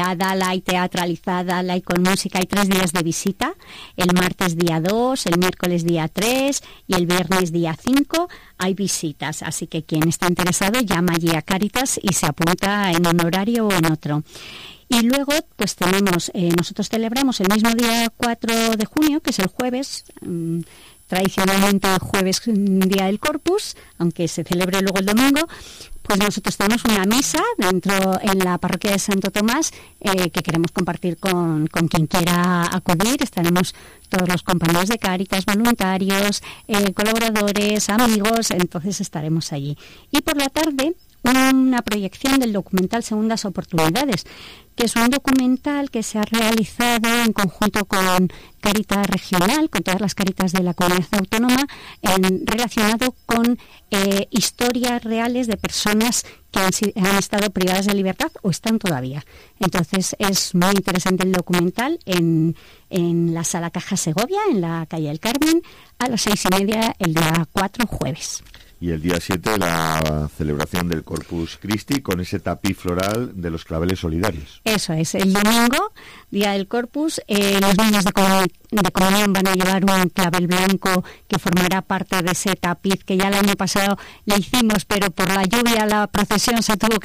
Speaker 15: hablada, la hay teatralizada, la hay con música. Hay 3 días de visita, el martes día 2, el miércoles día 3 y el viernes día 5 hay visitas, así que quien está interesado llama allí a Cáritas y se apunta en un horario o en otro. Y luego, pues tenemos, nosotros celebramos el mismo día 4 de junio, que es el jueves, tradicionalmente el jueves, día del Corpus, aunque se celebre luego el domingo, pues nosotros tenemos una misa en la parroquia de Santo Tomás que queremos compartir con quien quiera acudir. Estaremos todos los compañeros de Cáritas, voluntarios, colaboradores, amigos, entonces estaremos allí. Y por la tarde, una proyección del documental Segundas Oportunidades, que es un documental que se ha realizado en conjunto con Cáritas Regional, con todas las Cáritas de la comunidad autónoma, relacionado con historias reales de personas que han estado privadas de libertad o están todavía. Entonces es muy interesante el documental en la Sala Caja Segovia, en la calle del Carmen, a las 6:30 el día 4, jueves.
Speaker 4: Y el día 7 la celebración del Corpus Christi con ese tapiz floral de los claveles solidarios.
Speaker 15: Eso es, el domingo, día del Corpus, los niños de comunión van a llevar un clavel blanco que formará parte de ese tapiz que ya el año pasado le hicimos, pero por la lluvia la procesión se tuvo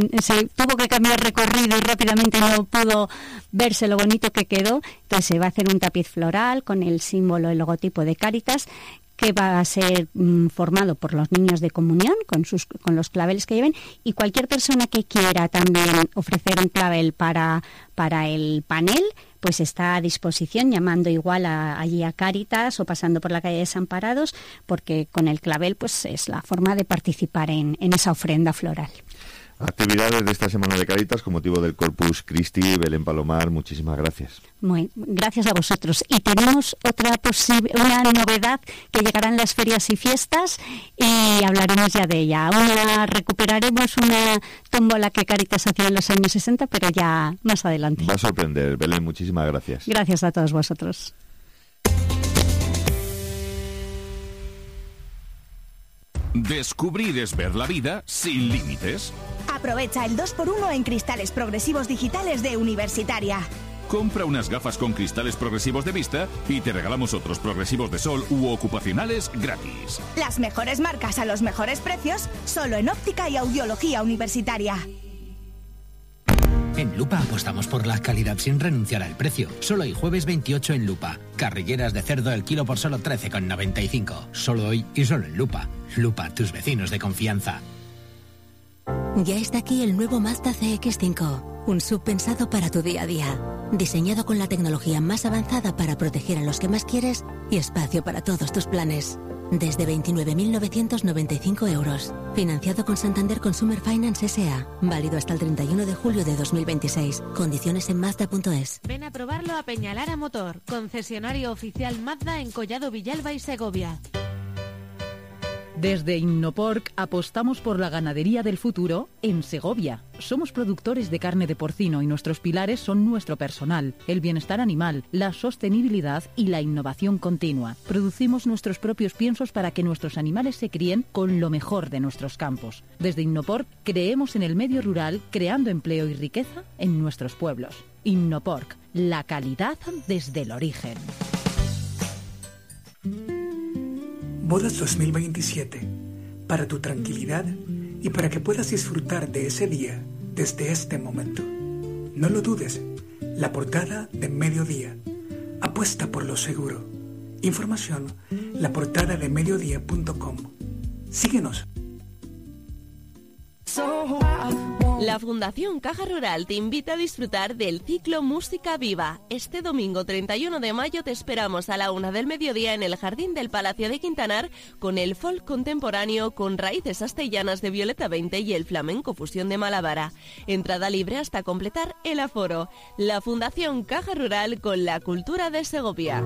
Speaker 15: que cambiar recorrido y rápidamente no pudo verse lo bonito que quedó. Entonces se va a hacer un tapiz floral con el símbolo, el logotipo de Cáritas, que va a ser formado por los niños de comunión con los claveles que lleven, y cualquier persona que quiera también ofrecer un clavel para el panel, pues está a disposición llamando igual allí a Cáritas o pasando por la calle Desamparados, porque con el clavel pues es la forma de participar en esa ofrenda floral.
Speaker 4: Actividades de esta semana de Cáritas con motivo del Corpus Christi. Belén Palomar, muchísimas gracias.
Speaker 15: Gracias a vosotros. Y tenemos una novedad que llegará en las ferias y fiestas y hablaremos ya de ella. Recuperaremos una tómbola que Cáritas hacía en los años 60, pero ya más adelante.
Speaker 4: Va a sorprender. Belén, muchísimas gracias.
Speaker 15: Gracias a todos vosotros.
Speaker 1: Descubrir es ver la vida sin límites.
Speaker 16: Aprovecha el 2x1 en cristales progresivos digitales de Universitaria.
Speaker 1: Compra unas gafas con cristales progresivos de vista y te regalamos otros progresivos de sol u ocupacionales gratis.
Speaker 16: Las mejores marcas a los mejores precios, solo en óptica y audiología Universitaria.
Speaker 17: En Lupa apostamos por la calidad sin renunciar al precio. Solo hoy jueves 28 en Lupa. Carrilleras de cerdo el kilo por solo 13,95. Solo hoy y solo en Lupa. Lupa, tus vecinos de confianza.
Speaker 18: Ya está aquí el nuevo Mazda CX-5. Un SUV pensado para tu día a día. Diseñado con la tecnología más avanzada para proteger a los que más quieres y espacio para todos tus planes. Desde 29.995 euros. Financiado con Santander Consumer Finance S.A. Válido hasta el 31 de julio de 2026. Condiciones en Mazda.es.
Speaker 19: Ven a probarlo a Peñalara Motor, concesionario oficial Mazda en Collado Villalba y Segovia.
Speaker 8: Desde Innoporc apostamos por la ganadería del futuro en Segovia. Somos productores de carne de porcino y nuestros pilares son nuestro personal, el bienestar animal, la sostenibilidad y la innovación continua. Producimos nuestros propios piensos para que nuestros animales se críen con lo mejor de nuestros campos. Desde Innoporc creemos en el medio rural, creando empleo y riqueza en nuestros pueblos. Innoporc, la calidad desde el origen.
Speaker 20: Bodas 2027, para tu tranquilidad y para que puedas disfrutar de ese día desde este momento. No lo dudes, la portada de Mediodía. Apuesta por lo seguro. Información, laportadadeMediodía.com. Síguenos.
Speaker 3: La Fundación Caja Rural te invita a disfrutar del ciclo Música Viva. Este domingo 31 de mayo te esperamos a la 1 del mediodía en el Jardín del Palacio de Quintanar con el folk contemporáneo con raíces astellanas de Violeta 20 y el flamenco fusión de Malavara. Entrada libre hasta completar el aforo. La Fundación Caja Rural con la cultura de Segovia.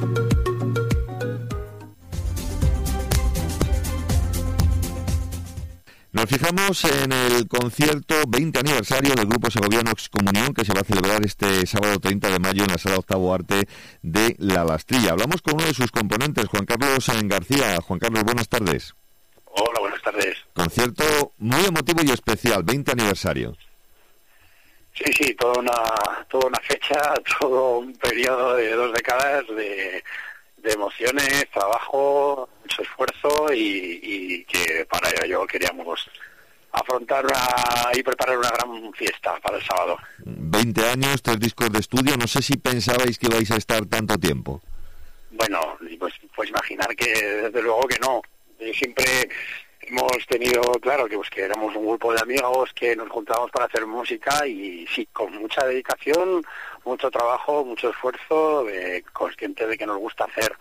Speaker 4: Nos fijamos en el concierto 20 aniversario del Grupo Segoviano Excomunión que se va a celebrar este sábado 30 de mayo en la Sala Octavo Arte de La Lastrilla. Hablamos con uno de sus componentes, Juan Carlos García. Juan Carlos, buenas tardes.
Speaker 21: Hola, buenas tardes.
Speaker 4: Concierto muy emotivo y especial, 20 aniversario.
Speaker 21: Sí, toda una fecha, todo un periodo de 2 décadas de emociones, trabajo, mucho esfuerzo y que para ello queríamos afrontar y preparar una gran fiesta para el sábado.
Speaker 4: 20 años, 3 discos de estudio, no sé si pensabais que ibais a estar tanto tiempo.
Speaker 21: Bueno, pues imaginar que desde luego que no. Siempre hemos tenido claro que éramos un grupo de amigos que nos juntábamos para hacer música y sí, con mucha dedicación, mucho trabajo, mucho esfuerzo, conscientes de que nos gusta hacer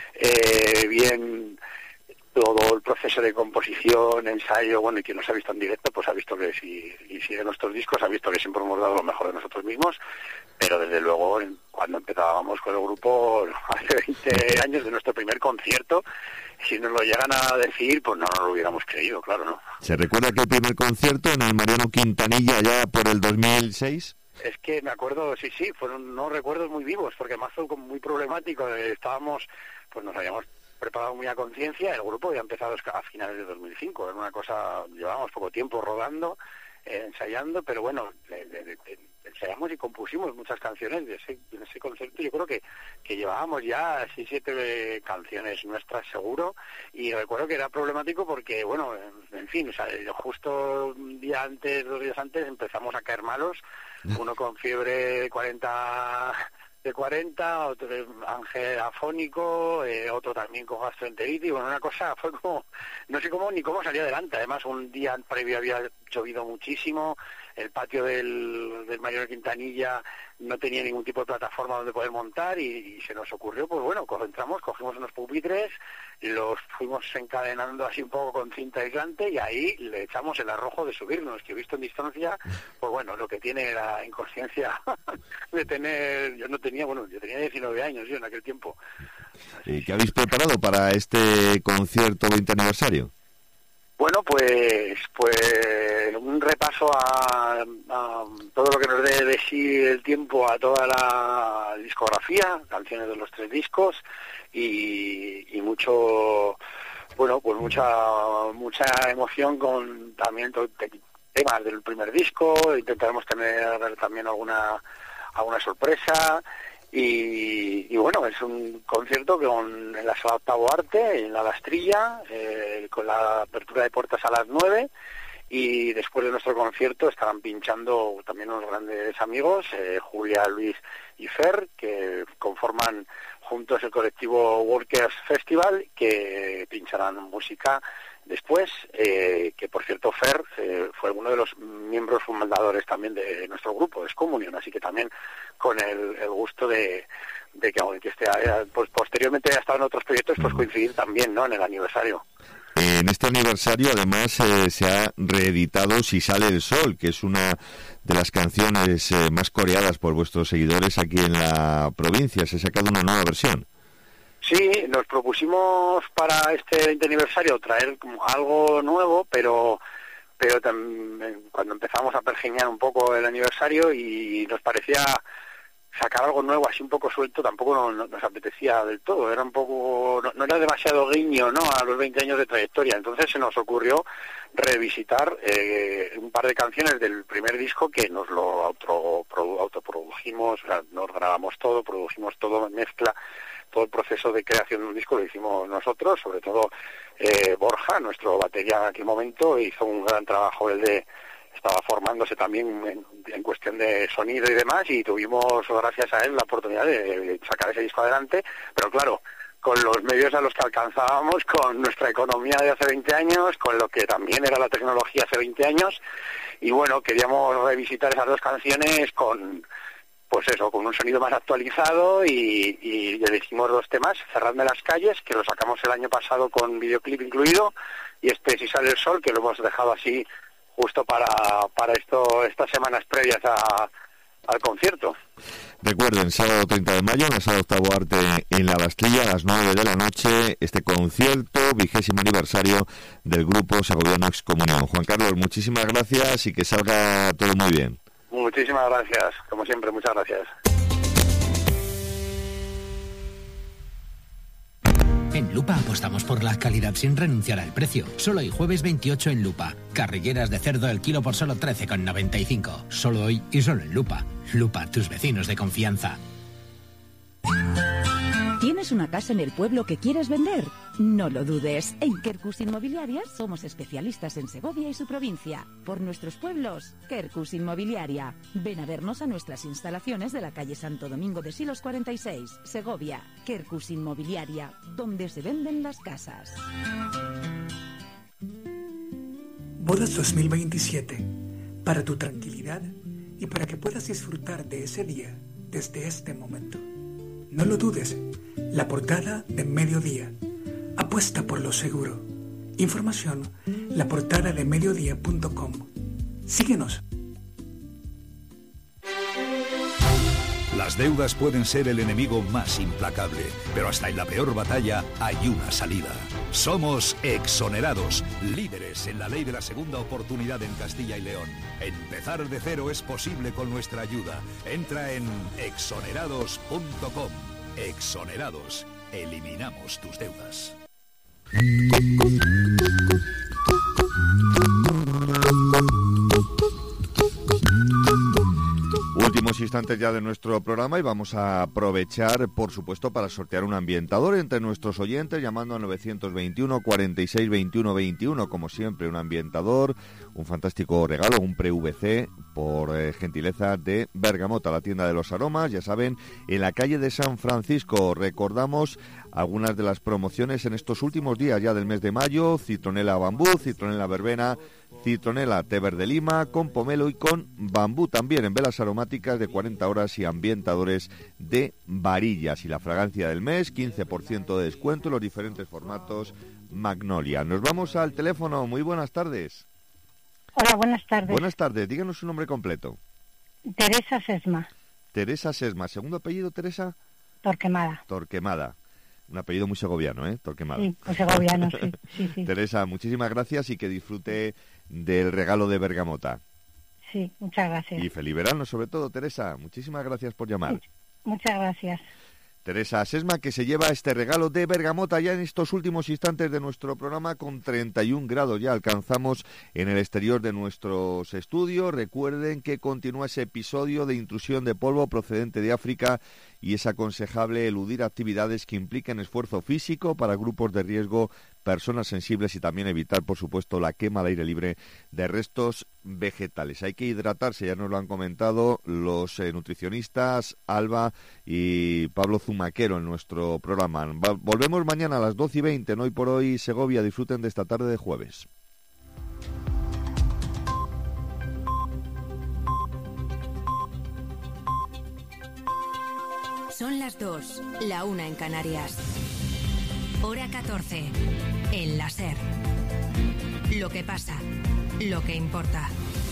Speaker 21: bien todo el proceso de composición, ensayo, bueno, y quien nos ha visto en directo, pues ha visto que si sigue nuestros discos, ha visto que siempre hemos dado lo mejor de nosotros mismos, pero desde luego, cuando empezábamos con el grupo, hace 20 años de nuestro primer concierto, si nos lo llegan a decir, pues no nos lo hubiéramos creído, claro, ¿no?
Speaker 4: ¿Se recuerda que el primer concierto en el Mariano Quintanilla ya por el 2006?
Speaker 21: Es que me acuerdo, sí, fueron unos recuerdos muy vivos, porque además fue como muy problemático, nos habíamos preparado muy a conciencia, el grupo había empezado a finales de 2005, era una cosa, llevábamos poco tiempo rodando, ensayando, pero bueno, ensayamos y compusimos muchas canciones en ese concierto. Yo creo que llevábamos ya 6-7 canciones nuestras seguro, y recuerdo que era problemático porque, bueno, en fin, o sea, justo un día antes, 2 días antes empezamos a caer malos, uno con fiebre de 40, otro ángel afónico, otro también con gastroenteritis. Bueno, una cosa fue como, no sé cómo ni cómo salía adelante. Además, un día previo había llovido muchísimo, el patio del Mariano Quintanilla no tenía ningún tipo de plataforma donde poder montar y se nos ocurrió, pues bueno, cogimos unos pupitres, los fuimos encadenando así un poco con cinta aislante y ahí le echamos el arrojo de subirnos, que visto en distancia, pues bueno, lo que tiene la inconsciencia de tener, yo tenía 19 años yo en aquel tiempo.
Speaker 4: ¿Y qué habéis preparado para este concierto 20 aniversario?
Speaker 21: Bueno, pues un repaso a todo lo que nos dé de sí el tiempo, a toda la discografía, canciones de los 3 discos y mucho, bueno, pues mucha emoción con también temas del primer disco. Intentaremos tener también alguna sorpresa. Y bueno, es un concierto en la Sala Octavo Arte, en la Lastrilla, con la apertura de puertas a las 9, y después de nuestro concierto estarán pinchando también unos grandes amigos, Julia, Luis y Fer, que conforman juntos el colectivo Workers Festival, que pincharán música después, que por cierto Fer fue uno de los miembros fundadores también de nuestro grupo, de Excomunión, así que también con el gusto de que pues posteriormente haya estado en otros proyectos, pues coincidir también, ¿no?, en el aniversario.
Speaker 4: En este aniversario además se ha reeditado Si sale el sol, que es una de las canciones más coreadas por vuestros seguidores aquí en la provincia. Se ha sacado una nueva versión.
Speaker 21: Sí, nos propusimos para este 20 aniversario traer como algo nuevo, pero también, cuando empezamos a pergeñar un poco el aniversario y nos parecía sacar algo nuevo así un poco suelto, tampoco nos apetecía del todo, era un poco, no era demasiado guiño, ¿no?, a los 20 años de trayectoria. Entonces se nos ocurrió revisitar un par de canciones del primer disco que nos lo autoprodujimos, o sea, nos grabamos todo, produjimos todo en mezcla. Todo el proceso de creación de un disco lo hicimos nosotros, sobre todo Borja, nuestro batería en aquel momento, hizo un gran trabajo. Estaba formándose también en cuestión de sonido y demás, y tuvimos, gracias a él, la oportunidad de sacar ese disco adelante, pero claro, con los medios a los que alcanzábamos, con nuestra economía de hace 20 años, con lo que también era la tecnología hace 20 años, y bueno, queríamos revisitar esas 2 canciones con un sonido más actualizado y elegimos 2 temas, Cerradme las calles, que lo sacamos el año pasado con videoclip incluido, y Si sale el sol, que lo hemos dejado así justo para estas semanas previas al concierto.
Speaker 4: Recuerden, sábado 30 de mayo, en la Sala Octavo Arte en la Bastilla, a las 9 de la noche, este concierto, 20º aniversario del grupo segoviano Excomunión. Juan Carlos, muchísimas gracias y que salga todo muy bien.
Speaker 21: Muchísimas gracias, como siempre, muchas gracias.
Speaker 17: En Lupa apostamos por la calidad sin renunciar al precio. Solo hoy jueves 28 en Lupa. Carrilleras de cerdo el kilo por solo 13,95. Solo hoy y solo en Lupa. Lupa, tus vecinos de confianza.
Speaker 8: ¿Tienes una casa en el pueblo que quieres vender? No lo dudes. En Quercus Inmobiliaria somos especialistas en Segovia y su provincia. Por nuestros pueblos, Quercus Inmobiliaria. Ven a vernos a nuestras instalaciones de la calle Santo Domingo de Silos 46, Segovia. Quercus Inmobiliaria, donde se venden las casas.
Speaker 20: Bodas 2027. Para tu tranquilidad y para que puedas disfrutar de ese día desde este momento. No lo dudes, la portada de Mediodía. Apuesta por lo seguro. Información, laportadadeMediodía.com. Síguenos.
Speaker 5: Las deudas pueden ser el enemigo más implacable, pero hasta en la peor batalla hay una salida. Somos Exonerados, líderes en la ley de la segunda oportunidad en Castilla y León. Empezar de cero es posible con nuestra ayuda. Entra en exonerados.com. Exonerados, eliminamos tus deudas.
Speaker 4: Últimos instantes ya de nuestro programa y vamos a aprovechar, por supuesto, para sortear un ambientador entre nuestros oyentes llamando a 921 46 21 21. Como siempre, un ambientador, un fantástico regalo, un pre-VC por gentileza de Bergamota, la tienda de los aromas, ya saben, en la calle de San Francisco. Recordamos algunas de las promociones en estos últimos días ya del mes de mayo: citronela bambú, citronela verbena, citronela té verde lima, con pomelo y con bambú también en velas aromáticas de 40 horas y ambientadores de varillas. Y la fragancia del mes, 15% de descuento en los diferentes formatos Magnolia. Nos vamos al teléfono. Muy buenas tardes.
Speaker 22: Hola, buenas tardes.
Speaker 4: Buenas tardes. Díganos su nombre completo.
Speaker 22: Teresa Sesma.
Speaker 4: Teresa Sesma. ¿Segundo apellido, Teresa?
Speaker 22: Torquemada.
Speaker 4: Torquemada. Un apellido muy segoviano, ¿eh? Torquemada.
Speaker 22: Sí, muy segoviano, sí, sí.
Speaker 4: Teresa, muchísimas gracias y que disfrute del regalo de Bergamota.
Speaker 22: Sí, muchas gracias.
Speaker 4: Y feliz verano, sobre todo, Teresa. Muchísimas gracias por llamar.
Speaker 22: Muchas gracias.
Speaker 4: Teresa Sesma, que se lleva este regalo de Bergamota ya en estos últimos instantes de nuestro programa, con 31 grados ya alcanzamos en el exterior de nuestros estudios. Recuerden que continúa ese episodio de intrusión de polvo procedente de África y es aconsejable eludir actividades que impliquen esfuerzo físico para grupos de riesgo, personas sensibles y también evitar, por supuesto, la quema al aire libre de restos vegetales. Hay que hidratarse, ya nos lo han comentado los nutricionistas Alba y Pablo Zumaquero en nuestro programa. Volvemos mañana a las 12:20, en Hoy por Hoy Segovia. Disfruten de esta tarde de jueves.
Speaker 18: Son las 2, la 1 en Canarias. Hora 14, en la SER. Lo que pasa, lo que importa.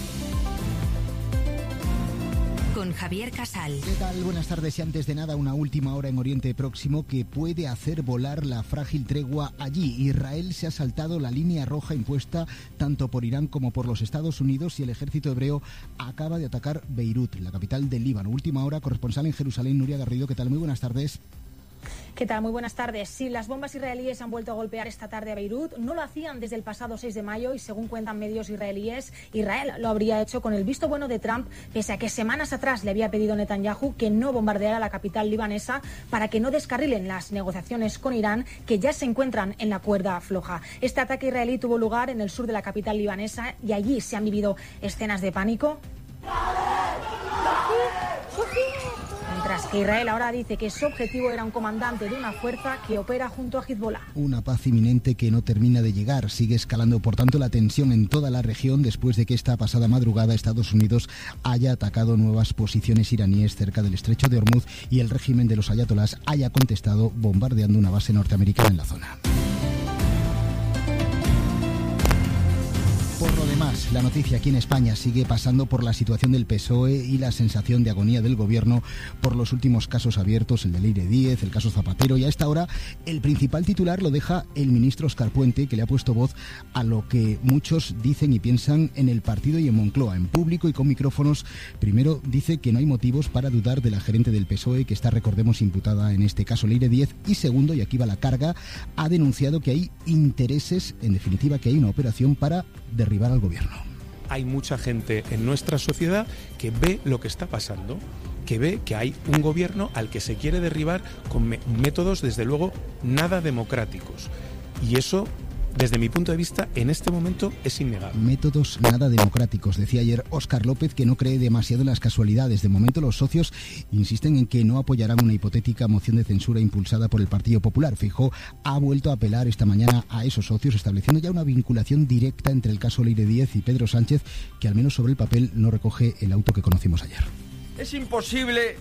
Speaker 18: Con Javier Casal.
Speaker 23: ¿Qué tal? Buenas tardes. Y antes de nada, una última hora en Oriente Próximo que puede hacer volar la frágil tregua allí. Israel se ha saltado la línea roja impuesta tanto por Irán como por los Estados Unidos y el ejército hebreo acaba de atacar Beirut, la capital del Líbano. Última hora, corresponsal en Jerusalén, Nuria Garrido. ¿Qué tal? Muy buenas tardes.
Speaker 24: ¿Qué tal? Muy buenas tardes. Sí, las bombas israelíes han vuelto a golpear esta tarde a Beirut. No lo hacían desde el pasado 6 de mayo y, según cuentan medios israelíes, Israel lo habría hecho con el visto bueno de Trump, pese a que semanas atrás le había pedido Netanyahu que no bombardeara la capital libanesa para que no descarrilen las negociaciones con Irán, que ya se encuentran en la cuerda floja. Este ataque israelí tuvo lugar en el sur de la capital libanesa y allí se han vivido escenas de pánico. Mientras que Israel ahora dice que su objetivo era un comandante de una fuerza que opera junto a Hezbollah.
Speaker 23: Una paz inminente que no termina de llegar. Sigue escalando, por tanto, la tensión en toda la región después de que esta pasada madrugada Estados Unidos haya atacado nuevas posiciones iraníes cerca del estrecho de Hormuz y el régimen de los ayatolás haya contestado bombardeando una base norteamericana en la zona. Por lo Además, la noticia aquí en España sigue pasando por la situación del PSOE y la sensación de agonía del gobierno por los últimos casos abiertos, el de Leire Díez, el caso Zapatero, y a esta hora el principal titular lo deja el ministro Óscar Puente, que le ha puesto voz a lo que muchos dicen y piensan en el partido y en Moncloa, en público y con micrófonos. Primero dice que no hay motivos para dudar de la gerente del PSOE, que está, recordemos, imputada en este caso, Leire Díez, y segundo, y aquí va la carga, ha denunciado que hay intereses, en definitiva que hay una operación para derribar al gobierno.
Speaker 7: Hay mucha gente en nuestra sociedad que ve lo que está pasando, que ve que hay un gobierno al que se quiere derribar con métodos, desde luego, nada democráticos. Y eso, desde mi punto de vista, en este momento es innegable.
Speaker 23: Métodos nada democráticos, decía ayer Óscar López, que no cree demasiado en las casualidades. De momento los socios insisten en que no apoyarán una hipotética moción de censura impulsada por el Partido Popular. Feijóo ha vuelto a apelar esta mañana a esos socios, estableciendo ya una vinculación directa entre el caso Leire Díez y Pedro Sánchez, que al menos sobre el papel no recoge el auto que conocimos ayer.
Speaker 9: Es imposible